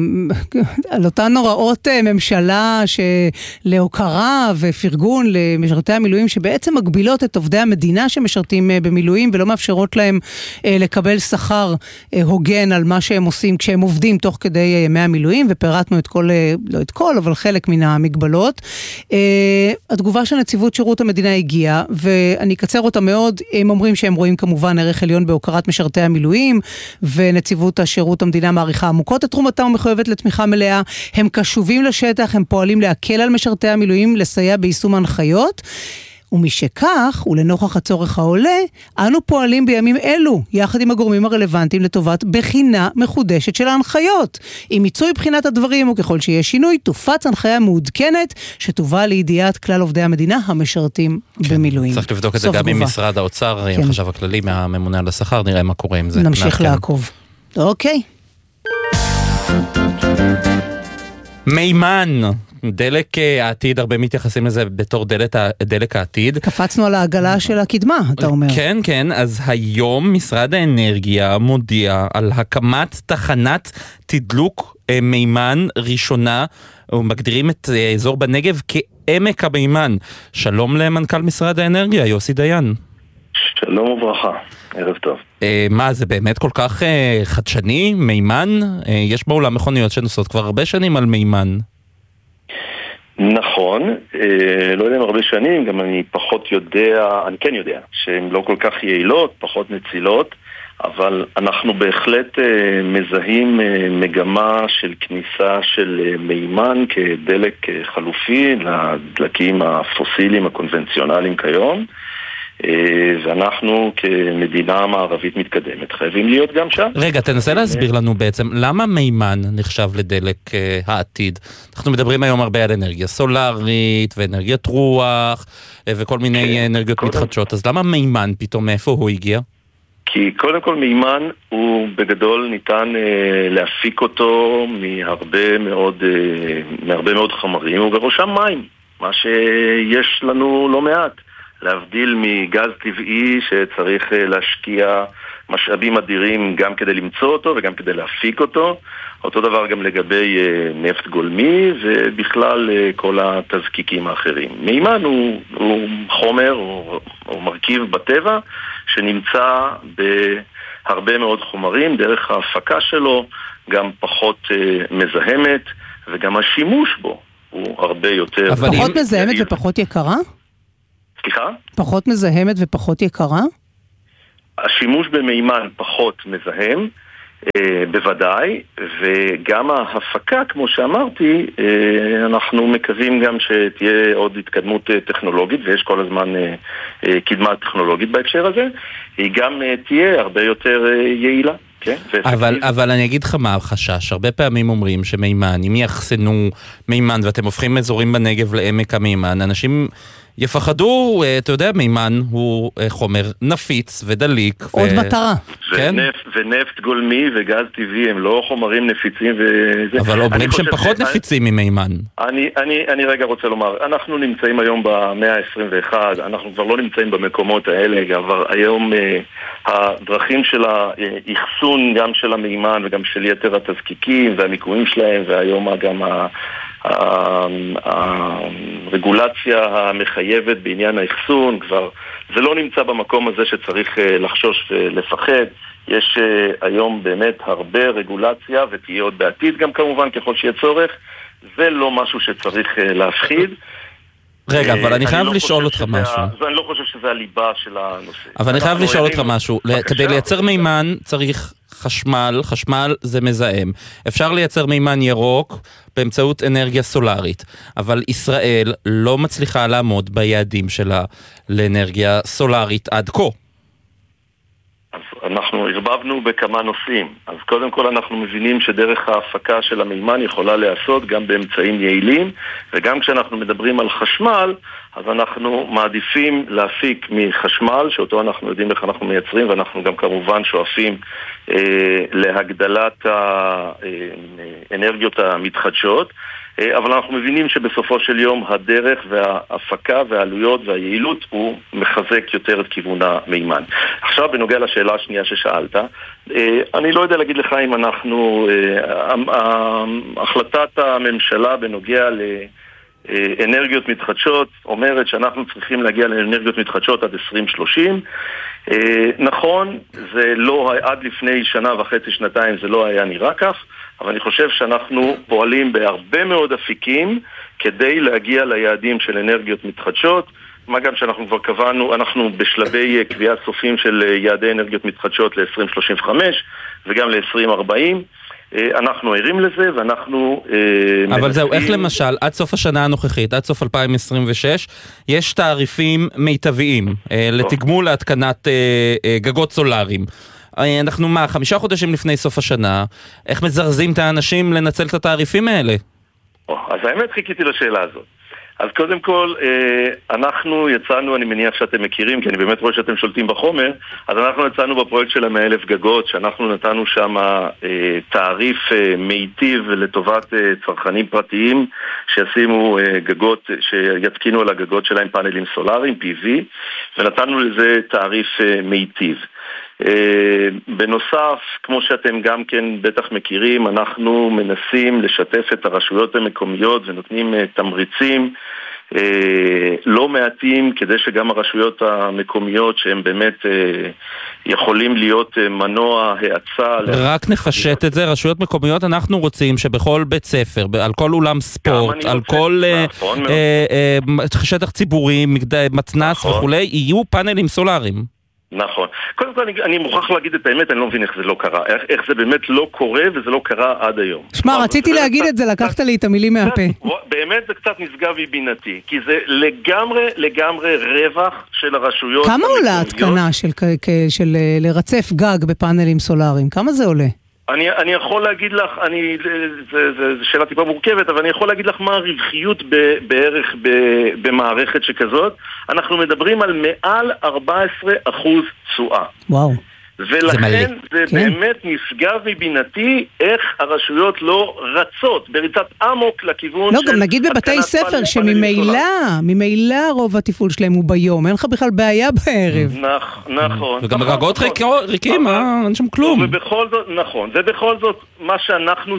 S2: אותן הוראות ממשלה להוקרה ופרגון למשרתי המילואים, שבעצם מגבילות את עובדי המדינה שמשרתים במילואים, ולא מאפשרות להם לקבל שכר הוגן על מה שהם עושים כשהם עובדים תוך כדי ימי המילואים, ופירטנו לא את כל, אבל חלק מן המגבלות. התגובה של נציבות שירות המדינה הגיעה, ואני אקצר אותה מאוד. הם אומרים שהם רואים כמובן ערך עליון בהוקרת משרתי המילואים, ונציבות השירות המדינה מעריכה עמוקות את תרומתם ומחויבת לתמיכה מלאה. הם קשובים לשטח, הם פועלים להקל על משרתי המילואים, לסייע ביישום ההנחיות, ומשכך, ולנוכח הצורך העולה, אנו פועלים בימים אלו, יחד עם הגורמים הרלוונטיים לטובת בחינה מחודשת של ההנחיות. עם מיצוי בחינת הדברים, וככל שיהיה שינוי, תופץ הנחיה מעודכנת, שתובא לידיעת כלל עובדי המדינה המשרתים במילואים.
S1: צריך לבדוק את זה גם עם משרד האוצר, עם חשב הכללי, מהממונה על השכר, נראה מה קורה עם זה.
S2: נמשיך לעקוב. אוקיי.
S1: מימן. דלק העתיד, הרבה מתייחסים לזה בתור דלק העתיד.
S2: קפצנו על העגלה של הקדמה, אתה אומר.
S1: כן, כן, אז היום משרד האנרגיה מודיע על הקמת תחנת תדלוק מימן ראשונה, ומגדירים את אזור בנגב כעמק המימן. שלום למנכ"ל משרד האנרגיה, יוסי דיין.
S9: שלום וברכה, ערב טוב.
S1: מה, זה באמת כל כך חדשני, מימן? יש בעולם מכוניות שנוסעות כבר הרבה שנים על מימן.
S9: נכון, לא יודע אם הרבה שנים, גם אני כן יודע שהן לא כל כך יעילות, פחות נצילות, אבל אנחנו בהחלט מזהים מגמה של כניסה של מימן כדלק חלופי לדלקים הפוסיליים הקונבנציונליים כיום, ואנחנו כמדינה מערבית מתקדמת חייבים להיות גם שם.
S1: רגע, תנסה להסביר לנו בעצם למה מימן נחשב לדלק העתיד. אנחנו מדברים היום הרבה על אנרגיה סולארית ואנרגיית רוח וכל מיני אנרגיות מתחדשות, אז למה מימן פתאום, מאיפה הוא הגיע?
S9: כי קודם כל מימן הוא בגדול ניתן להפיק אותו מהרבה מאוד חומרים, ובראשם מים, מה שיש לנו לא מעט. להבדיל מגז טבעי שצריך להשקיע משאבים אדירים גם כדי למצוא אותו וגם כדי להפיק אותו. אותו דבר גם לגבי נפט גולמי ובכלל כל התזקיקים האחרים. מימן הוא חומר או מרכיב בטבע שנמצא הרבה מאוד חומרים, דרך ההפקה שלו גם פחות מזהמת, וגם השימוש בו הוא הרבה יותר...
S2: פחות מזהמת ופחות יקרה?
S9: סליחה?
S2: פחות מזהמת ופחות יקרה?
S9: השימוש במימן פחות מזהם, בוודאי, וגם ההפקה, כמו שאמרתי, אנחנו מקווים גם שתהיה עוד התקדמות טכנולוגית, ויש כל הזמן קדמה טכנולוגית בהקשר הזה, היא גם תהיה הרבה יותר יעילה.
S1: אבל אני אגיד לך מה החשש, הרבה פעמים אומרים שמימן, אם יחסנו מימן ואתם הופכים אזורים בנגב לעמק המימן, אנשים יפחדו, אתה יודע, מימן הוא חומר נפיץ ודליק.
S2: עוד מטרה.
S9: ונפט גולמי וגז טבעי הם לא חומרים נפיצים וזה.
S1: אבל אומרים שהם פחות נפיצים ממימן.
S9: אני רגע רוצה לומר, אנחנו נמצאים היום במאה ה-21, אנחנו כבר לא נמצאים במקומות האלה, אבל היום הדרכים של האחסון גם של המימן וגם של יתר התזקיקים והמיקומים שלהם, והיום גם הרגולציה המחייבת בעניין האחסון, כבר זה לא נמצא במקום הזה שצריך לחשוש ולפחד. יש היום באמת הרבה רגולציה, ותהיה עוד בעתיד גם כמובן ככל שיהיה צורך. זה לא משהו שצריך להפחיד.
S1: רגע, אבל אני חייב לשאול אותך משהו.
S9: אני לא חושב שזה הליבה של הנושא.
S1: אבל אני חייב לשאול אותך משהו. כדי לייצר מימן צריך חשמל, חשמל זה מזהם. אפשר לייצר מימן ירוק באמצעות אנרגיה סולארית, אבל ישראל לא מצליחה לעמוד ביעדים שלה לאנרגיה סולארית עד כה.
S9: אז אנחנו הרבבנו בכמה נושאים. אז קודם כל אנחנו מבינים שדרך ההפקה של המימן יכולה להיעשות גם באמצעים יעילים, וגם כשאנחנו מדברים על חשמל, אז אנחנו מעדיפים להפיק מחשמל, שאותו אנחנו יודעים איך אנחנו מייצרים, ואנחנו גם כמובן שואפים להגדלת האנרגיות המתחדשות, אבל אנחנו מבינים שבסופו של יום הדרך וההפקה והעלויות והיעילות הוא מחזק יותר את כיוון המימן. עכשיו בנוגע לשאלה השנייה ששאלת, אני לא יודע להגיד לך אם אנחנו, החלטת הממשלה בנוגע לאנרגיות מתחדשות אומרת שאנחנו צריכים להגיע לאנרגיות מתחדשות עד 2030. נכון, זה לא, עד לפני שנה וחצי, שנתיים זה לא היה נראה כך, אבל אני חושב שאנחנו פועלים בהרבה מאוד אפיקים כדי להגיע ליעדים של אנרגיות מתחדשות, מה גם שאנחנו כבר קבענו, אנחנו בשלבי קביעה סופים של יעדי אנרגיות מתחדשות ל-2035 וגם ל-2040. אנחנו ערים לזה ואנחנו...
S1: אבל זהו, איך למשל, עד סוף השנה הנוכחית, עד סוף 2026, יש תעריפים מיטביים לתגמול להתקנת גגות סולאריים. אנחנו 5 חודשים לפני סוף השנה, איך מזרזים את האנשים לנצל את התעריפים האלה?
S9: אז האמת חיכיתי לשאלה הזאת. אז קודם כל, אנחנו יצאנו, אני מניח שאתם מכירים, כי אני באמת רואה שאתם שולטים בחומר, אז אנחנו יצאנו בפרויקט של 100,000 גגות, שאנחנו נתנו שם תעריף מיטיב לטובת צרכנים פרטיים, שישימו גגות, שיתקינו על הגגות שלהם פאנלים סולאריים, PV, ונתנו לזה תעריף מיטיב. בנוסף, כמו שאתם גם כן בטח מכירים, אנחנו מנסים לשתף את הרשויות המקומיות ונותנים תמריצים לא מעטים כדי שגם הרשויות המקומיות שהם באמת יכולים להיות מנוע האצה.
S1: רק נפשט את זה, רשויות מקומיות, אנחנו רוצים שבכל בית ספר, על כל אולם ספורט, על כל שטח ציבורי, מתנ"ס וכולי, יהיו פאנלים סולאריים.
S9: נכון. קודם כל אני מוכרח להגיד את האמת, אני לא מבין איך זה לא קרה. איך זה באמת לא קורה וזה לא קרה עד היום.
S2: שמע, רציתי להגיד את זה, לקחת לי את המילים מהפה.
S9: באמת זה קצת נשגב מבינתי, כי זה לגמרי רווח של הרשויות.
S2: כמה עולה התקנה של לרצף גג בפאנלים סולאריים? כמה זה עולה?
S9: אני יכול להגיד לך, זו שאלה טיפה מורכבת, אבל אני יכול להגיד לך מה הרווחיות בערך במערכת שכזאת. אנחנו מדברים על מעל 14% תשואה.
S2: וואו.
S9: ולכן זה באמת נשגב מבינתי איך הרשויות לא רצות בריצת עמוק לכיוון
S2: של... לא, גם נגיד בבתי ספר שממילא רוב התפעול שלהם הוא ביום, אין לך בכלל בעיה בערב.
S9: נכון.
S1: וגם גגות ריקים, אין שם כלום.
S9: ובכל זאת, נכון, ובכל זאת מה שאנחנו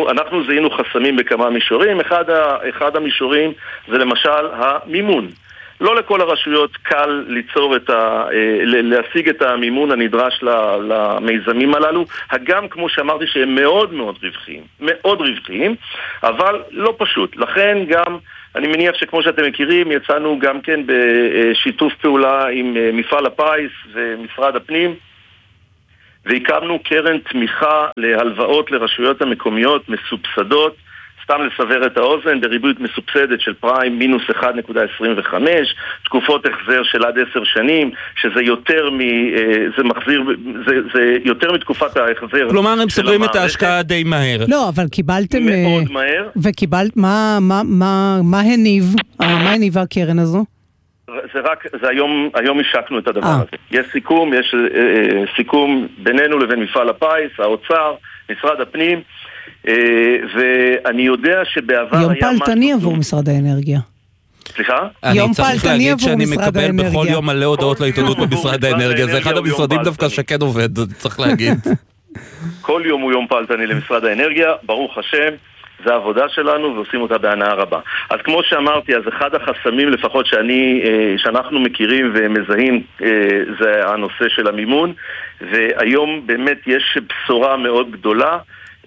S9: זיהינו חסמים בכמה מישורים. אחד המישורים זה למשל המימון. לא לכל הרשויות קל להשיג את המימון הנדרש למיזמים הללו, הגם כמו שאמרתי שהם מאוד מאוד רווחיים, אבל לא פשוט. לכן גם אני מניח שכמו שאתם מכירים, יצאנו גם כן בשיתוף פעולה עם מפעל הפיס ומשרד הפנים, והקמנו קרן תמיכה להלוואות לרשויות המקומיות מסובסדות, סתם לסבר את האוזן, בריבית מסובסדת של פריים מינוס 1.25, תקופות החזר של עד 10 שנים, שזה יותר מתקופת ההחזר.
S1: כלומר, הם סוגרים את ההשקעה די מהר.
S2: לא, אבל קיבלתם...
S9: מאוד מהר.
S2: וקיבלת, מה הניבה הקרן הזו?
S9: זה היום השקנו את הדבר הזה. יש סיכום בינינו לבין מפעל הפיס, האוצר, משרד הפנים, ואני יודע שבעבר
S2: יום פלטני עבור משרד האנרגיה.
S9: סליחה?
S1: אני צריך להגיד שאני מקבל בכל יום מלא הודעות לעיתונות במשרד האנרגיה. זה אחד המשרדים דווקא שכן עובד, צריך להגיד.
S9: כל יום הוא יום פלטני למשרד האנרגיה, ברוך השם. זה העבודה שלנו ועושים אותה בהנאה רבה. אז כמו שאמרתי, אז אחד החסמים לפחות שאנחנו מכירים ומזהים זה הנושא של המימון, והיום באמת יש בשורה מאוד גדולה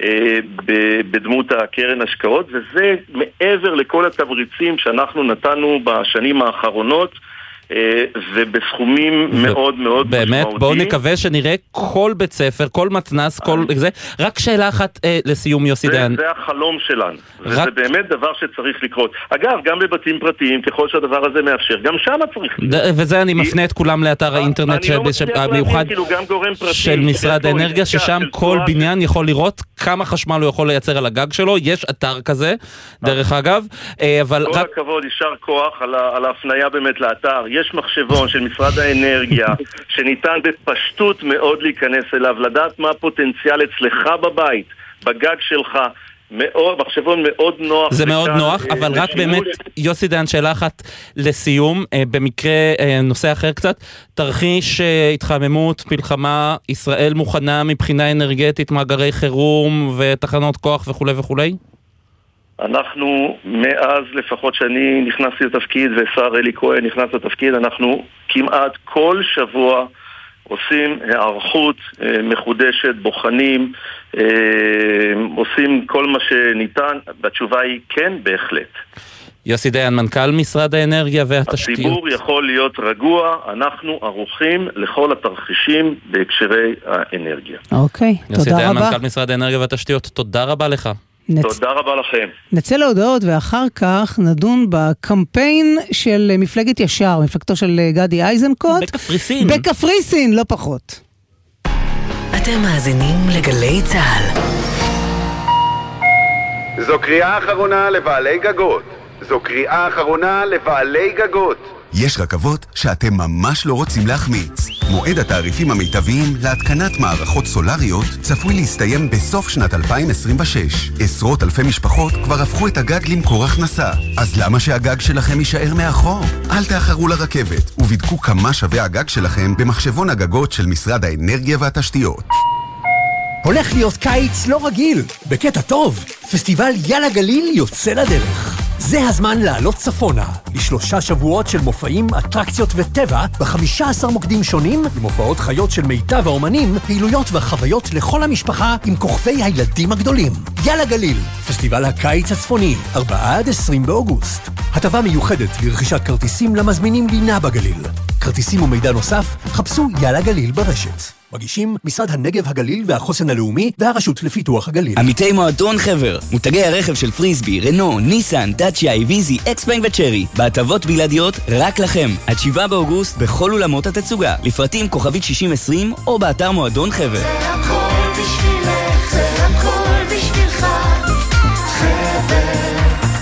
S9: בדמות הקרן השקעות, וזה מעבר לכל התמריצים שאנחנו נתנו בשנים האחרונות, ובסכומים מאוד מאוד
S1: באמת,
S9: משמעותיים.
S1: בואו נקווה שנראה כל בית ספר, כל מתנס, כל זה. רק שאלה אחת לסיום, יוסי דיין.
S9: זה החלום שלנו. זה באמת דבר שצריך לקרות. אגב, גם בבתים פרטיים, ככל שהדבר הזה מאפשר, גם שם צריך לקרות.
S1: וזה אני מפנה את כולם לאתר האינטרנט המיוחד של משרד האנרגיה, ששם כל בניין יכול לראות כמה חשמל הוא יכול לייצר על הגג שלו. יש אתר כזה, דרך אגב.
S9: כל הכבוד, יישר כוח על ההפניה באמת לאתר. יש מחשבון של משרד האנרגיה שניתן בפשטות מאוד להיכנס אליו, לדעת מה הפוטנציאל אצלך בבית, בגג שלך, מחשבון מאוד נוח.
S1: זה מאוד נוח, אבל רק באמת, יוסי דיין, שאלה אחת לסיום, במקרה נושא אחר קצת, תרחיש התחממות, מלחמה, ישראל מוכנה מבחינה אנרגטית, מאגרי חירום ותחנות כוח וכו' וכו'?
S9: אנחנו, מאז לפחות שאני נכנסתי לתפקיד ושר אלי כהן נכנס לתפקיד, אנחנו כמעט כל שבוע עושים הערכות מחודשת, בוחנים, עושים כל מה שניתן. בתשובה היא כן, בהחלט.
S1: יוסי דיין, מנכ"ל משרד האנרגיה והתשתיות.
S9: הציבור יכול להיות רגוע, אנחנו ערוכים לכל התרחישים בהקשרי האנרגיה.
S2: אוקיי, תודה רבה.
S1: יוסי דיין, מנכ"ל משרד האנרגיה והתשתיות, תודה רבה לך.
S9: תודה רבה לכם.
S2: נצא להודעות ואחר כך נדון בקמפיין של מפלגת ישר, מפלגתו של גדי איזנקוט. בקפריסין, לא פחות.
S10: אתם מאזינים לגלי צהל.
S11: זו קריאה אחרונה לבעלי גגות. זו קריאה אחרונה לבעלי גגות.
S12: יש רכבות שאתם ממש לא רוצים להחמיץ. מועד התעריפים המיטביים להתקנת מערכות סולריות צפוי להסתיים בסוף שנת 2026. עשרות אלפי משפחות כבר הפכו את הגג למקור הכנסה. אז למה שהגג שלכם יישאר מאחור? אל תאחרו לרכבת ובדקו כמה שווה הגג שלכם במחשבון הגגות של משרד האנרגיה והתשתיות.
S13: הולך להיות קיץ לא רגיל, בקטע טוב. פסטיבל יאללה גליל יוצא לדרך. זה הזמן לעלות צפונה, ל3 שבועות של מופעים, אטרקציות וטבע, ב15 מוקדים שונים, עם הופעות חיות של מיטב האומנים, פעילויות וחוויות לכל המשפחה עם כוכבי הילדים הגדולים. יאללה גליל, פסטיבל הקיץ הצפוני, 4-20 באוגוסט. הטבה מיוחדת לרכישת כרטיסים למזמינים לינה בגליל. כרטיסים ומידע נוסף, חפשו יאללה גליל ברשת. מגישים משרד הנגב הגליל והחוסן הלאומי והרשות לפיתוח הגליל.
S14: עמיתי מועדון חבר, מותגי הרכב של פריסבי, רנו, ניסן, דאצ'יה, איביזי, אקספיין וצ'רי. בהטבות בלעדיות רק לכם. עד 7 באוגוסט בכל אולמות התצוגה. לפרטים כוכבית 6020 או באתר מועדון חבר.
S15: זה הכל בשבילך, זה הכל בשבילך, חבר.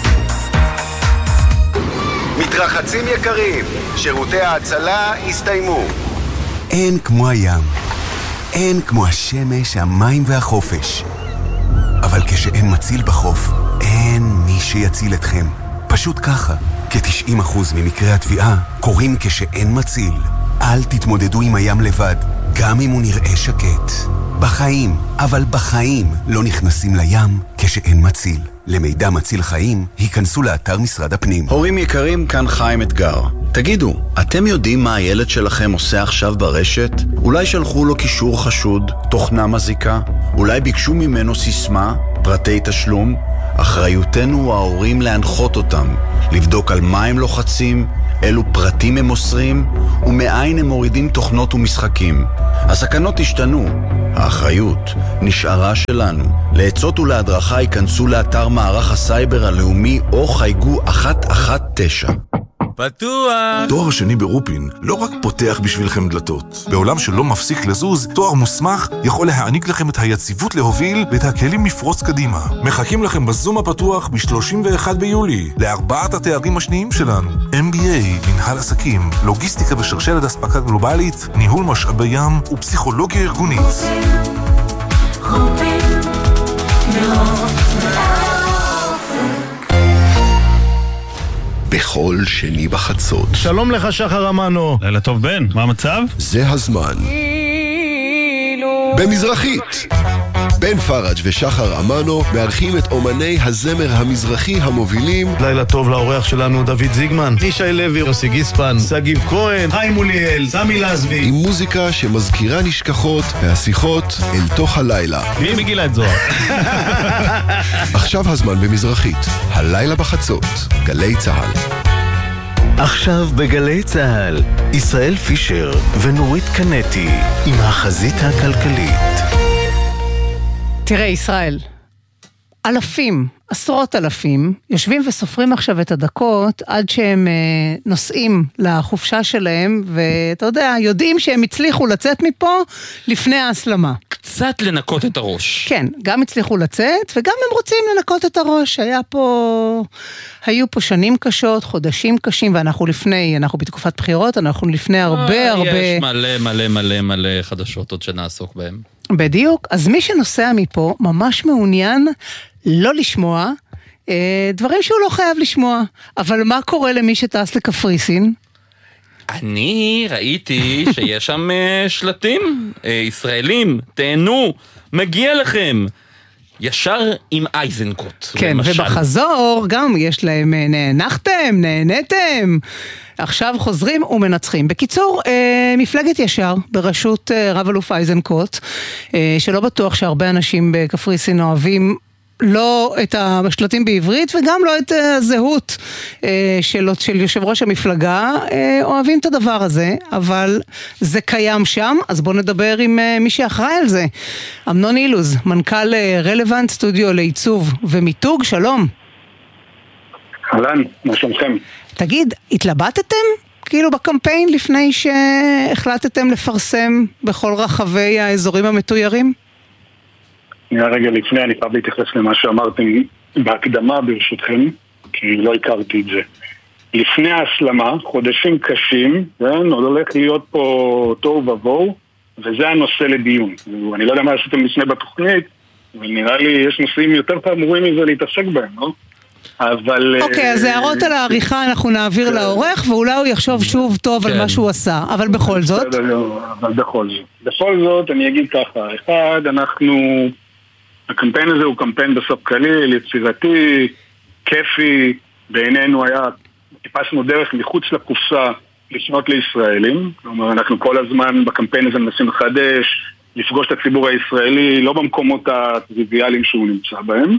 S11: מתרחצים יקרים, שירותי ההצלה הסתיימו.
S12: אין כמו הים, אין כמו השמש, המים והחופש. אבל כשאין מציל בחוף, אין מי שיציל אתכם. פשוט ככה, כ-90% ממקרי התביעה קורים כשאין מציל. אל תתמודדו עם הים לבד, גם אם הוא נראה שקט. בחיים, אבל בחיים לא נכנסים לים כשאין מציל. למידע מציל חיים, היכנסו לאתר משרד הפנים.
S16: הורים יקרים, כאן חיים אתגר. תגידו, אתם יודעים מה הילד שלכם עושה עכשיו ברשת? אולי שלחו לו קישור חשוד, תוכנה מזיקה? אולי ביקשו ממנו סיסמה, פרטי תשלום? אחריותנו ההורים להנחות אותם, לבדוק על מה הם לוחצים, אילו פרטים הם מוסרים, ומאין הם מורידים תוכנות ומשחקים. הסכנות השתנו, האחריות נשארה שלנו. לעצות ולהדרכה ייכנסו לאתר מערך הסייבר הלאומי או חייגו 119.
S17: פתוח! תואר השני ברופין לא רק פותח בשבילכם דלתות. בעולם שלא מפסיק לזוז, תואר מוסמך יכול להעניק לכם את היציבות להוביל ואת הכלים לפרוץ קדימה. מחכים לכם בזום הפתוח ב-31 ביולי, לארבעת התארים השניים שלנו. MBA, מנהל עסקים, לוגיסטיקה ושרשרת אספקה גלובלית, ניהול משאבי ים ופסיכולוגיה ארגונית.
S18: בכל שני בחצות.
S19: שלום לך שחר אמנו. לילה טוב בן, מה המצב?
S18: זה הזמן. במזרחית. בן פרג' ושחר אמנו מארחים את אומני הזמר המזרחי המובילים.
S19: לילה טוב לאורח שלנו דוד זיגמן, ישי לוי, יוסי גיספן, סגיב כהן, חיים מוליאל, סמי לזבי.
S18: עם מוזיקה שמזכירה נשכחות והשיחות אל תוך הלילה.
S19: מי מגילה את זוהר?
S18: עכשיו הזמן במזרחית. הלילה בחצות. גלי צהל.
S20: עכשיו בגלי צהל, ישראל פישר ונורית קנטי עם החזית הכלכלית.
S2: תראה ישראל, אלפים, עשרות אלפים, יושבים וסופרים עכשיו את הדקות עד שהם נוסעים לחופשה שלהם, ואתה יודע, יודעים שהם הצליחו לצאת מפה לפני ההסלמה.
S1: קצת לנקות את הראש.
S2: כן, גם הצליחו לצאת, וגם הם רוצים לנקות את הראש. היו פה שנים קשות, חודשים קשים, ואנחנו בתקופת בחירות, אנחנו לפני הרבה...
S1: יש מלא חדשות עוד שנעסוק בהם.
S2: בדיוק, אז מי שנוסע מפה ממש מעוניין לא לשמוע דברים שהוא לא חייב לשמוע. אבל מה קורה למי שטס לקפריסין?
S1: אני ראיתי שיש שם שלטים ישראלים, תהנו, מגיע לכם. ישר עם אייזנקוט.
S2: כן, למשל. ובחזור גם יש להם נהנחתם, נהנתם. עכשיו חוזרים ומנצחים. בקיצור, מפלגת ישר בראשות רב אלוף אייזנקוט, שלא בטוח שהרבה אנשים בקפריסין אוהבים לא את השלטים בעברית וגם לא את הזהות של יושב ראש המפלגה, אוהבים את הדבר הזה, אבל זה קיים שם, אז בואו נדבר עם מי שאחראי על זה. אמנון אילוז, מנכ"ל רלוונט סטודיו לעיצוב ומיתוג, שלום.
S7: אהלן, מה שלומכם?
S2: תגיד, התלבטתם כאילו בקמפיין לפני שהחלטתם לפרסם בכל רחבי האזורים המתוירים?
S7: רגע לפני, אני חייב להתייחס למה שאמרתם בהקדמה ברשותכם, כי לא הכרתי את זה. לפני ההסלמה, חודשים קשים, עוד הולך להיות פה תוהו ובוהו, וזה הנושא לדיון. אני לא יודע מה עשיתם לפני בתוכנית, אבל נראה לי יש נושאים יותר חמורים מזה להתעסק בהם, לא? אבל... אוקיי,
S2: אז הערות על העריכה אנחנו נעביר לעורך, ואולי הוא יחשוב שוב טוב על מה שהוא עשה, אבל בכל זאת...
S7: אבל בכל זאת, אני אגיד ככה, אחד, הקמפיין הזה הוא קמפיין בסוף קליל, יצירתי, כיפי, בעינינו טיפסנו דרך מחוץ לקופסה לפנות לישראלים, כלומר אנחנו כל הזמן בקמפיין הזה מנסים לחדש, לפגוש את הציבור הישראלי, לא במקומות הטריוויאליים שהוא נמצא בהם,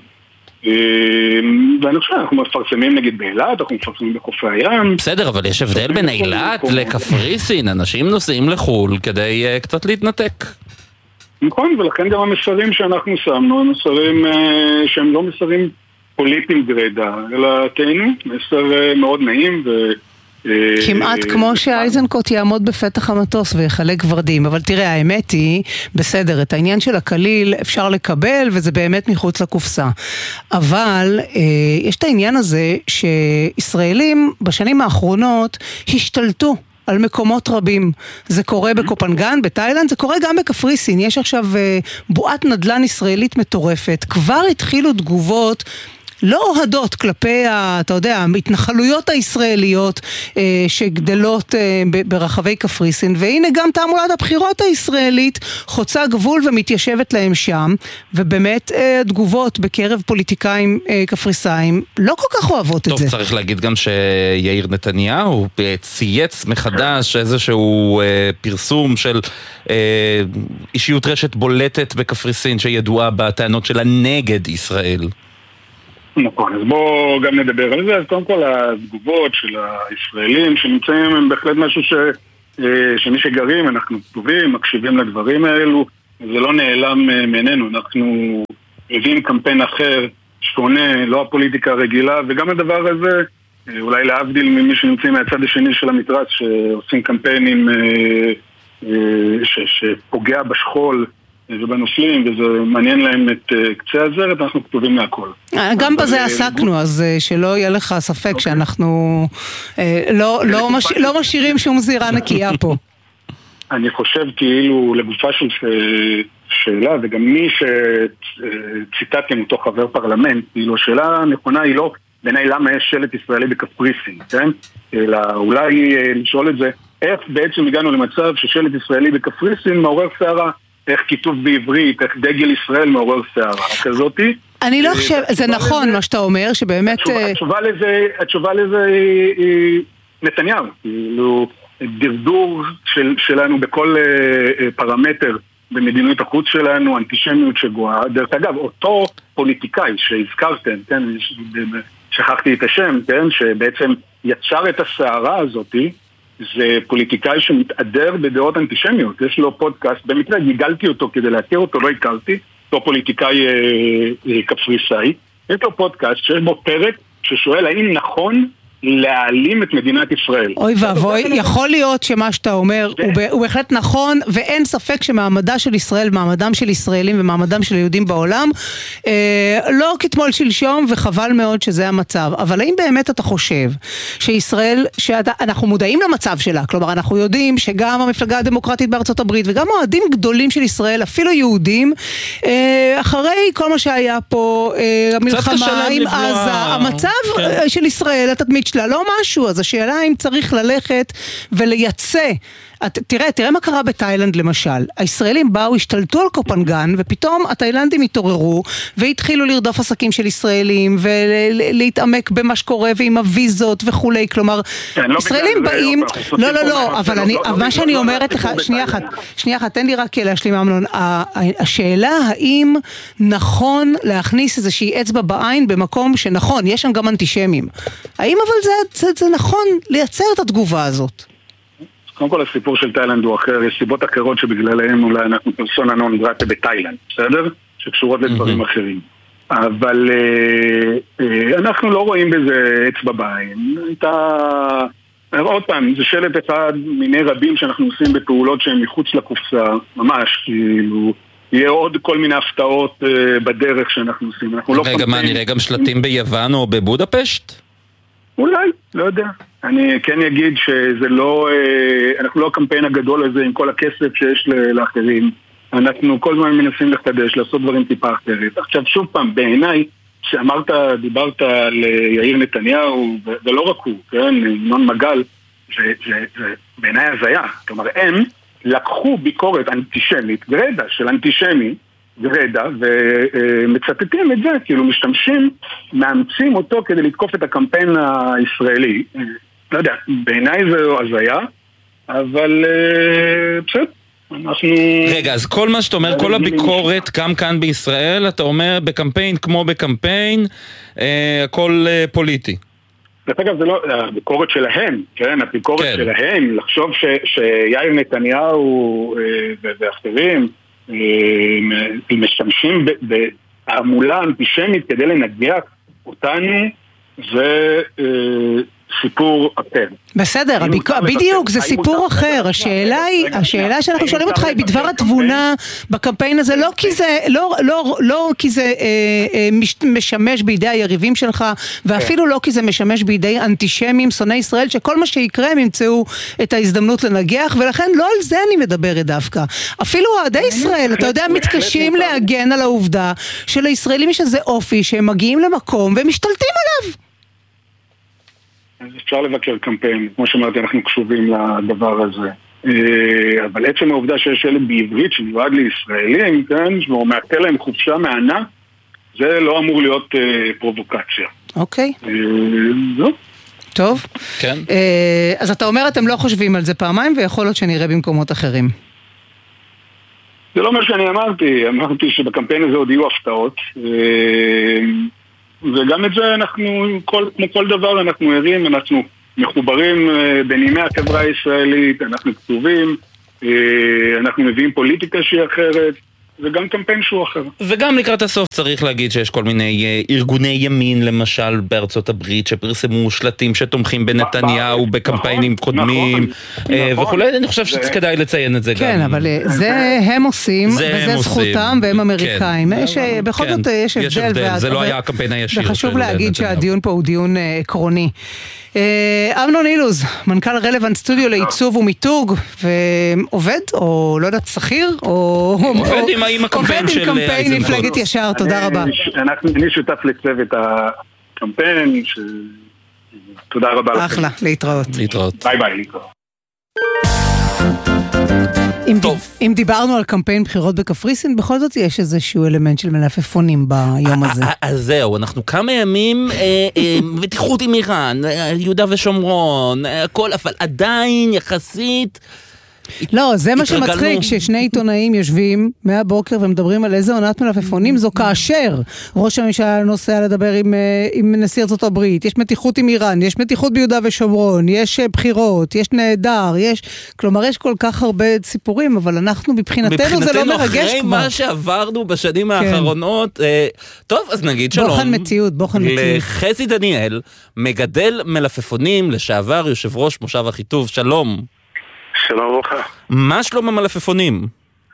S7: ואני חושב, אנחנו מפרסמים נגיד באילת, אנחנו מפרסמים בחופי הים.
S1: בסדר, אבל יש הבדל בין אילת לקפריסין, אנשים נוסעים לחול כדי קצת להתנתק.
S7: נכון, ולכן גם המסרים שאנחנו שמנו, הם מסרים שהם לא מסרים פוליטיים גרידה, אלא תהנו, מסר מאוד נעים
S2: כמעט כמו שאייזנקוט יעמוד בפתח המטוס ויחלק ורדים, אבל תראה, האמת היא, בסדר, את העניין של הקליל אפשר לקבל, וזה באמת מחוץ לקופסה. אבל יש את העניין הזה שישראלים בשנים האחרונות השתלטו על מקומות רבים. זה קורה בקופנגן, בתאילנד, זה קורה גם בקפריסין. יש עכשיו בועת נדל"ן ישראלית מטורפת. כבר התחילו תגובות לא אוהדות כלפי, אתה יודע, ההתנחלויות הישראליות שגדלות ברחבי קפריסין, והנה גם תעמולת הבחירות הישראלית חוצה גבול ומתיישבת להם שם, ובאמת התגובות בקרב פוליטיקאים קפריסאים לא כל כך אוהבות את זה.
S1: טוב, צריך להגיד גם שיאיר נתניהו צייץ מחדש איזשהו פרסום של אישיות רשת בולטת בקפריסין שידועה בטענות שלה נגד ישראל.
S21: נכון, אז בואו גם נדבר על זה. אז קודם כל התגובות של הישראלים שנמצאים הם בהחלט משהו שמי שגרים, אנחנו כתובים, מקשיבים לדברים האלו, זה לא נעלם מעינינו, אנחנו מביאים קמפיין אחר, שונה, לא הפוליטיקה הרגילה, וגם הדבר הזה, אולי להבדיל ממי שנמצאים מהצד השני של המתרס, שעושים קמפיינים שפוגע בשכול ובנופלים, וזה מעניין להם את קצה הזרת, אנחנו כתובים מהכל.
S2: גם בזה עסקנו, אז שלא יהיה לך ספק שאנחנו לא משאירים שום זירה נקייה פה.
S21: אני חושב כאילו לגופה של שאלה, וגם מי שציטטתם אותו חבר פרלמנט, כאילו השאלה הנכונה היא לא בעיניי למה יש שלט ישראלי בקפריסין, כן? אלא אולי לשאול את זה, איך בעצם הגענו למצב ששלט ישראלי בקפריסין מעורר שערה, איך כיתוב בעברית, איך דגל ישראל מעורר שערה כזאתי.
S2: אני לא חושב, זה נכון מה שאתה אומר, שבאמת...
S21: התשובה לזה היא נתניהו, כאילו דרדור שלנו בכל פרמטר במדיניות החוץ שלנו, אנטישמיות שגואה. דרך אגב, אותו פוליטיקאי שהזכרתם, כן, שכחתי את השם, כן, שבעצם יצר את הסערה הזאת, זה פוליטיקאי שמתעדר בדעות אנטישמיות. יש לו פודקאסט, במקרה גיגלתי אותו כדי להכיר אותו, לא הכרתי, אותו פוליטיקאי קפריסאי. יש לו פודקאסט שיש בו פרק ששואל האם נכון להעלים את מדינת ישראל.
S2: אוי ואבוי, יכול להיות שמה שאתה אומר הוא בהחלט נכון, ואין ספק שמעמדה של ישראל, מעמדם של ישראלים ומעמדם של יהודים בעולם, לא כתמול שלשום, וחבל מאוד שזה המצב. אבל האם באמת אתה חושב שישראל, אנחנו מודעים למצב שלה, כלומר אנחנו יודעים שגם המפלגה הדמוקרטית בארצות הברית, וגם אוהדים גדולים של ישראל, אפילו יהודים, אחרי כל מה שהיה פה, המלחמה עם עזה, המצב של ישראל, התדמית שלה, לא משהו, אז השאלה אם צריך ללכת ולייצא. תראה מה קרה בתאילנד למשל. הישראלים באו, השתלטו על קופנגן, ופתאום התאילנדים התעוררו, והתחילו לרדוף עסקים של ישראלים, ולהתעמק במה שקורה, ועם הוויזות וכולי. כלומר, ישראלים באים... לא, אבל מה שאני אומרת לך, שנייה אחת, תן לי רק להשלים אמנון. השאלה האם נכון להכניס איזושהי אצבע בעין במקום שנכון, יש שם גם אנטישמים. האם אבל זה נכון לייצר את התגובה הזאת?
S21: קודם כל הסיפור של תאילנד הוא אחר, יש סיבות אחרות שבגללהם אולי אנחנו פרסונה נון גרטה בתאילנד, בסדר? שקשורות לדברים אחרים. אבל אנחנו לא רואים בזה אצבע בעין. עוד פעם, זה שלט אחד מיני רבים שאנחנו עושים בפעולות שהן מחוץ לקופסה, ממש, כאילו, יהיה עוד כל מיני הפתעות בדרך שאנחנו עושים.
S1: רגע, מה, נראה גם שלטים ביוון או בבודפשט?
S21: אולי, לא יודע. אני כן אגיד שזה לא, אנחנו לא הקמפיין הגדול הזה עם כל הכסף שיש לאחרים. אנחנו כל הזמן מנסים לחדש, לעשות דברים טיפה אחרת. עכשיו שוב פעם, בעיניי, דיברת על יאיר נתניהו, ולא רק הוא, כן, נון מגל, בעיניי הזיה. כלומר, הם לקחו ביקורת אנטישמית, גרדה של אנטישמי, גרדה, ומצטטים את זה, כאילו משתמשים, מאמצים אותו כדי לתקוף את הקמפיין הישראלי. לא יודע, בעיניי זה הזיה, אבל בסדר, אנחנו...
S1: רגע, אז כל מה שאתה אומר, כל הביקורת, גם כאן בישראל, אתה אומר בקמפיין כמו בקמפיין, הכל פוליטי.
S21: דרך אגב, זה לא, הביקורת שלהם, כן, הביקורת שלהם, לחשוב שיאיר נתניהו ואחרים, משתמשים בהמולה אנטישמית כדי לנגח אותנו, זה סיפור אחר.
S2: בסדר, בדיוק, זה סיפור אחר. השאלה שאנחנו שואלים אותך היא בדבר התבונה בקמפיין הזה, לא כי זה משמש בידי היריבים שלך, ואפילו לא כי זה משמש בידי אנטישמים, שונאי ישראל, שכל מה שיקרה הם ימצאו את ההזדמנות לנגח, ולכן לא על זה אני מדברת דווקא. אפילו אוהדי ישראל, אתה יודע, מתקשים להגן על העובדה שלישראלים יש איזה אופי שהם מגיעים למקום והם משתלטים עליו.
S21: אז אפשר לבקר קמפיין, כמו שאמרתי, אנחנו קשובים לדבר הזה. אבל עצם העובדה שיש שלט בעברית שמיועד לישראלים, כן, שהוא מעקל להם חופשה מענה, זה לא אמור להיות פרובוקציה.
S2: אוקיי.
S21: זהו.
S2: טוב.
S1: כן.
S2: אז אתה אומר, אתם לא חושבים על זה פעמיים, ויכול להיות שנראה במקומות אחרים.
S21: זה לא מה שאני אמרתי שבקמפיין הזה עוד יהיו הפתעות, וגם את זה אנחנו, כמו כל דבר אנחנו ערים, אנחנו מחוברים בנימי החברה הישראלית, אנחנו כתובים, אנחנו מביאים פוליטיקה שהיא אחרת, וגם קמפיין שהוא אחר.
S1: וגם לקראת הסוף צריך להגיד שיש כל מיני ארגוני ימין, למשל בארצות הברית, שפרסמו שלטים שתומכים בנתניהו בקמפיינים קודמים, וכולי. אני חושב שכדאי לציין את זה גם.
S2: כן, אבל זה הם עושים, וזה זכותם, והם אמריקאים. בכל זאת יש הבדל.
S1: זה לא היה הקמפיין הישיר.
S2: וחשוב להגיד שהדיון פה הוא דיון עקרוני. אמנון אילוז, מנכ"ל רלוונט סטודיו לעיצוב ומיתוג, ועובד, או לא יודעת, שכיר, או
S1: עובד עם הקמפיין של
S2: קמפיין מפלגת ישר, תודה רבה.
S21: אני שותף לצוות הקמפיין, תודה רבה לכם.
S2: אחלה, להתראות.
S21: ביי ביי, להתראות.
S2: אם דיברנו על קמפיין בחירות בקפריסין, בכל זאת יש איזשהו אלמנט של מלפפונים ביום הזה.
S1: אז זהו, אנחנו כמה ימים מתיחות עם איראן, יהודה ושומרון, הכל, אבל עדיין יחסית
S2: לא, זה מה שמצחיק, ששני עיתונאים יושבים מהבוקר ומדברים על איזה עונת מלפפונים זו, כאשר ראש הממשלה נוסע לדבר עם נשיא ארצות הברית, יש מתיחות עם איראן, יש מתיחות ביהודה ושומרון, יש בחירות, יש נהדר, כלומר יש כל כך הרבה סיפורים, אבל אנחנו מבחינתנו זה לא מרגש כבר.
S1: אחרי מה שעברנו בשנים האחרונות, טוב, אז נגיד שלום.
S2: בוחן מציאות.
S1: לחזי דניאל, מגדל מלפפונים, לשעבר יושב ראש מושב אחיטוב, שלום.
S7: שלום וברכה.
S1: מה שלום המלפפונים?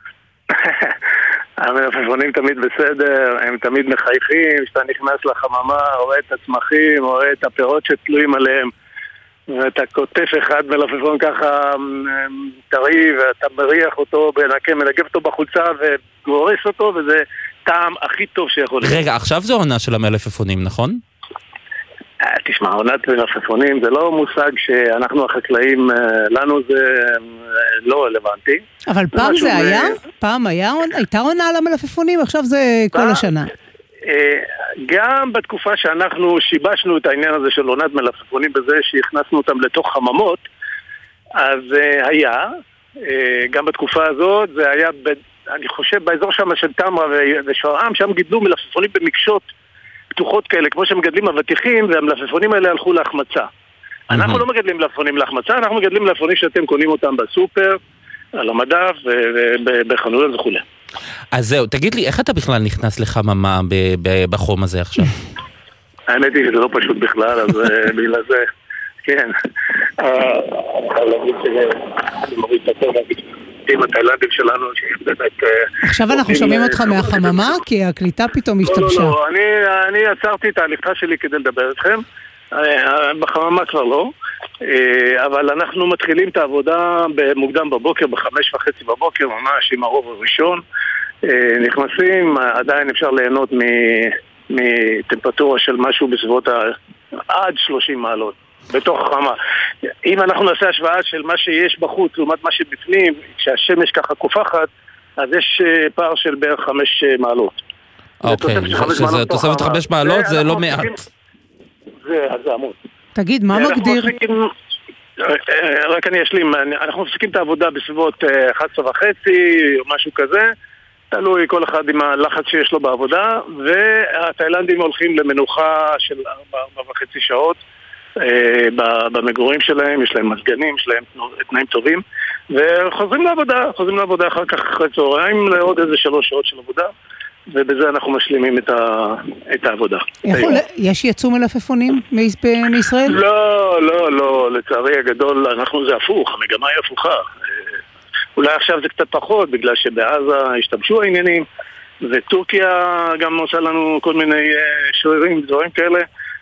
S7: המלפפונים תמיד בסדר, הם תמיד מחייכים, כשאתה נכנס לחממה, רואה את הצמחים, רואה את הפירות שתלויים עליהם, ואתה כותף אחד מלפפון ככה טרי, ואתה מריח אותו, מנגב אותו בחולצה וגורס אותו, וזה טעם הכי טוב שיכול להיות.
S1: רגע, עכשיו זו עונה של המלפפונים, נכון?
S7: תשמע, עונת מלפפונים זה לא מושג שאנחנו החקלאים, לנו זה לא רלוונטי.
S2: אבל פעם זה היה? פעם הייתה עונה על המלפפונים, עכשיו זה כל השנה.
S7: גם בתקופה שאנחנו שיבשנו את העניין הזה של עונת מלפפונים בזה שהכנסנו אותם לתוך חממות, אז היה, גם בתקופה הזאת, זה היה, אני חושב, באזור שם של תמרה ושפרעם, שם גידלו מלפפונים במקשות פתוחות כאלה, כמו שמגדלים אבטיחים, והמלפפונים האלה הלכו להחמצה. אנחנו לא מגדלים מלפפונים להחמצה, אנחנו מגדלים מלפפונים שאתם קונים אותם בסופר, על המדף, בחנויות וכו'.
S1: אז זהו, תגיד לי, איך אתה בכלל נכנס לחממה בחום הזה עכשיו?
S7: האמת היא שזה לא פשוט בכלל, אז בגלל זה, כן. עם התאילנדים שלנו,
S2: עכשיו אנחנו שומעים אותך מהחממה, כי הקליטה פתאום השתבשה.
S7: לא, אני עצרתי את ההליכה שלי כדי לדבר איתכם, בחממה כבר לא, אבל אנחנו מתחילים את העבודה מוקדם בבוקר, 5:30 בבוקר, ממש עם הרוב הראשון, נכנסים, עדיין אפשר ליהנות מטמפרטורה של משהו בסביבות עד 30 מעלות. בתוך החמה. אם אנחנו נעשה השוואה של מה שיש בחוץ לעומת מה שבפנים, כשהשמש ככה קופחת, אז יש פער של בערך 5 מעלות.
S1: אוקיי, שזה תוספת 5 מעלות, זה לא מעט.
S7: זה עמוד.
S2: תגיד, מה מגדיר?
S7: רק אני אשלים, אנחנו מפסיקים את העבודה בסביבות 11:30 או משהו כזה, תלוי כל אחד עם הלחץ שיש לו בעבודה, והתאילנדים הולכים למנוחה של 4.5 שעות, במגורים שלהם, יש להם מזגנים, יש להם תנאים טובים, וחוזרים לעבודה אחר כך אחרי צהריים לעוד איזה 3 שעות של עבודה, ובזה אנחנו משלימים את העבודה.
S2: יש יצוא מלפפונים מישראל?
S7: לא, לצערי הגדול, זה הפוך, המגמה היא הפוכה. אולי עכשיו זה קצת פחות, בגלל שבעזה השתמשו העניינים, וטורקיה גם עושה לנו כל מיני שרירים, דברים כאלה,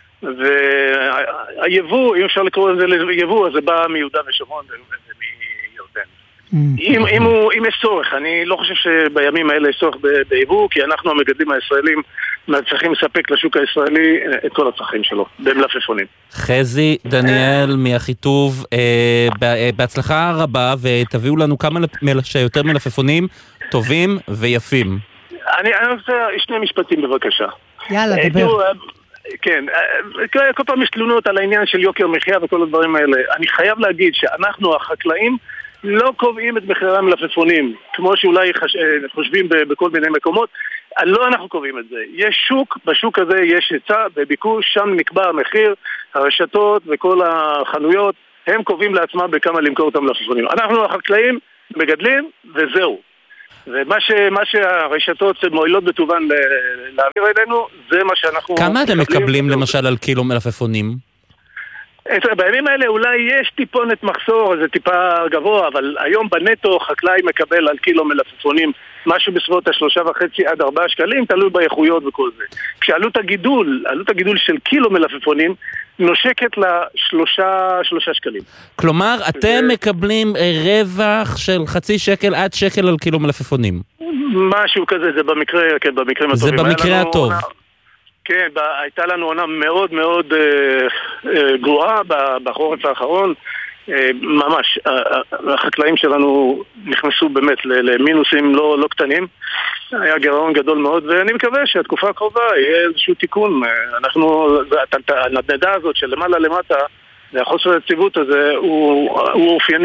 S7: והיבוא, אם אפשר לקרוא לזה ליבוא, אז זה בא מיהודה ושומרון ומירדן. אם יש צורך, אני לא חושב שבימים האלה יש צורך ביבוא, כי אנחנו המגדלים הישראלים צריכים לספק לשוק הישראלי את כל הצרכים שלו, במלפפונים.
S1: חזי דניאל מאחיטוב, בהצלחה רבה, ותביאו לנו כמה שיותר מלפפונים טובים ויפים.
S7: אני רוצה שני משפטים בבקשה.
S2: יאללה, דבר.
S7: כן, כל פעם יש תלונות על העניין של יוקר מחיה וכל הדברים האלה. אני חייב להגיד שאנחנו החקלאים לא קובעים את מחירי המלפפונים, כמו שאולי חושבים בכל מיני מקומות. לא אנחנו קובעים את זה. יש שוק, בשוק הזה יש היצע וביקוש, שם נקבע המחיר, הרשתות וכל החנויות, הם קובעים לעצמם בכמה למכור את המלפפונים. אנחנו החקלאים מגדלים וזהו. ומה שהרשתות מועילות בטובן להעביר אלינו, זה מה שאנחנו...
S1: כמה אתם מקבלים למשל על קילו מלפפונים?
S7: בימים האלה אולי יש טיפונת מחסור, זה טיפה גבוה, אבל היום בנטו חקלאי מקבל על קילו מלפפונים משהו בסביבות 3.5 עד 4 שקלים, תלוי באיכויות וכל זה. כשעלות הגידול של קילו מלפפונים נושקת ל3 שקלים.
S1: כלומר, אתם מקבלים רווח של 0.5 שקל עד שקל על קילו מלפפונים.
S7: משהו כזה, זה במקרים הטובים.
S1: זה במקרה הטוב.
S7: כן, הייתה לנו עונה מאוד מאוד גרועה בחורף האחרון. ממש, החקלאים שלנו נכנסו באמת למינוסים לא קטנים. היה גירעון גדול מאוד, ואני מקווה שהתקופה הקרובה יהיה איזשהו תיקון. הנדנדה הזאת של למעלה למטה, החוסר היציבות הזה הוא אופייני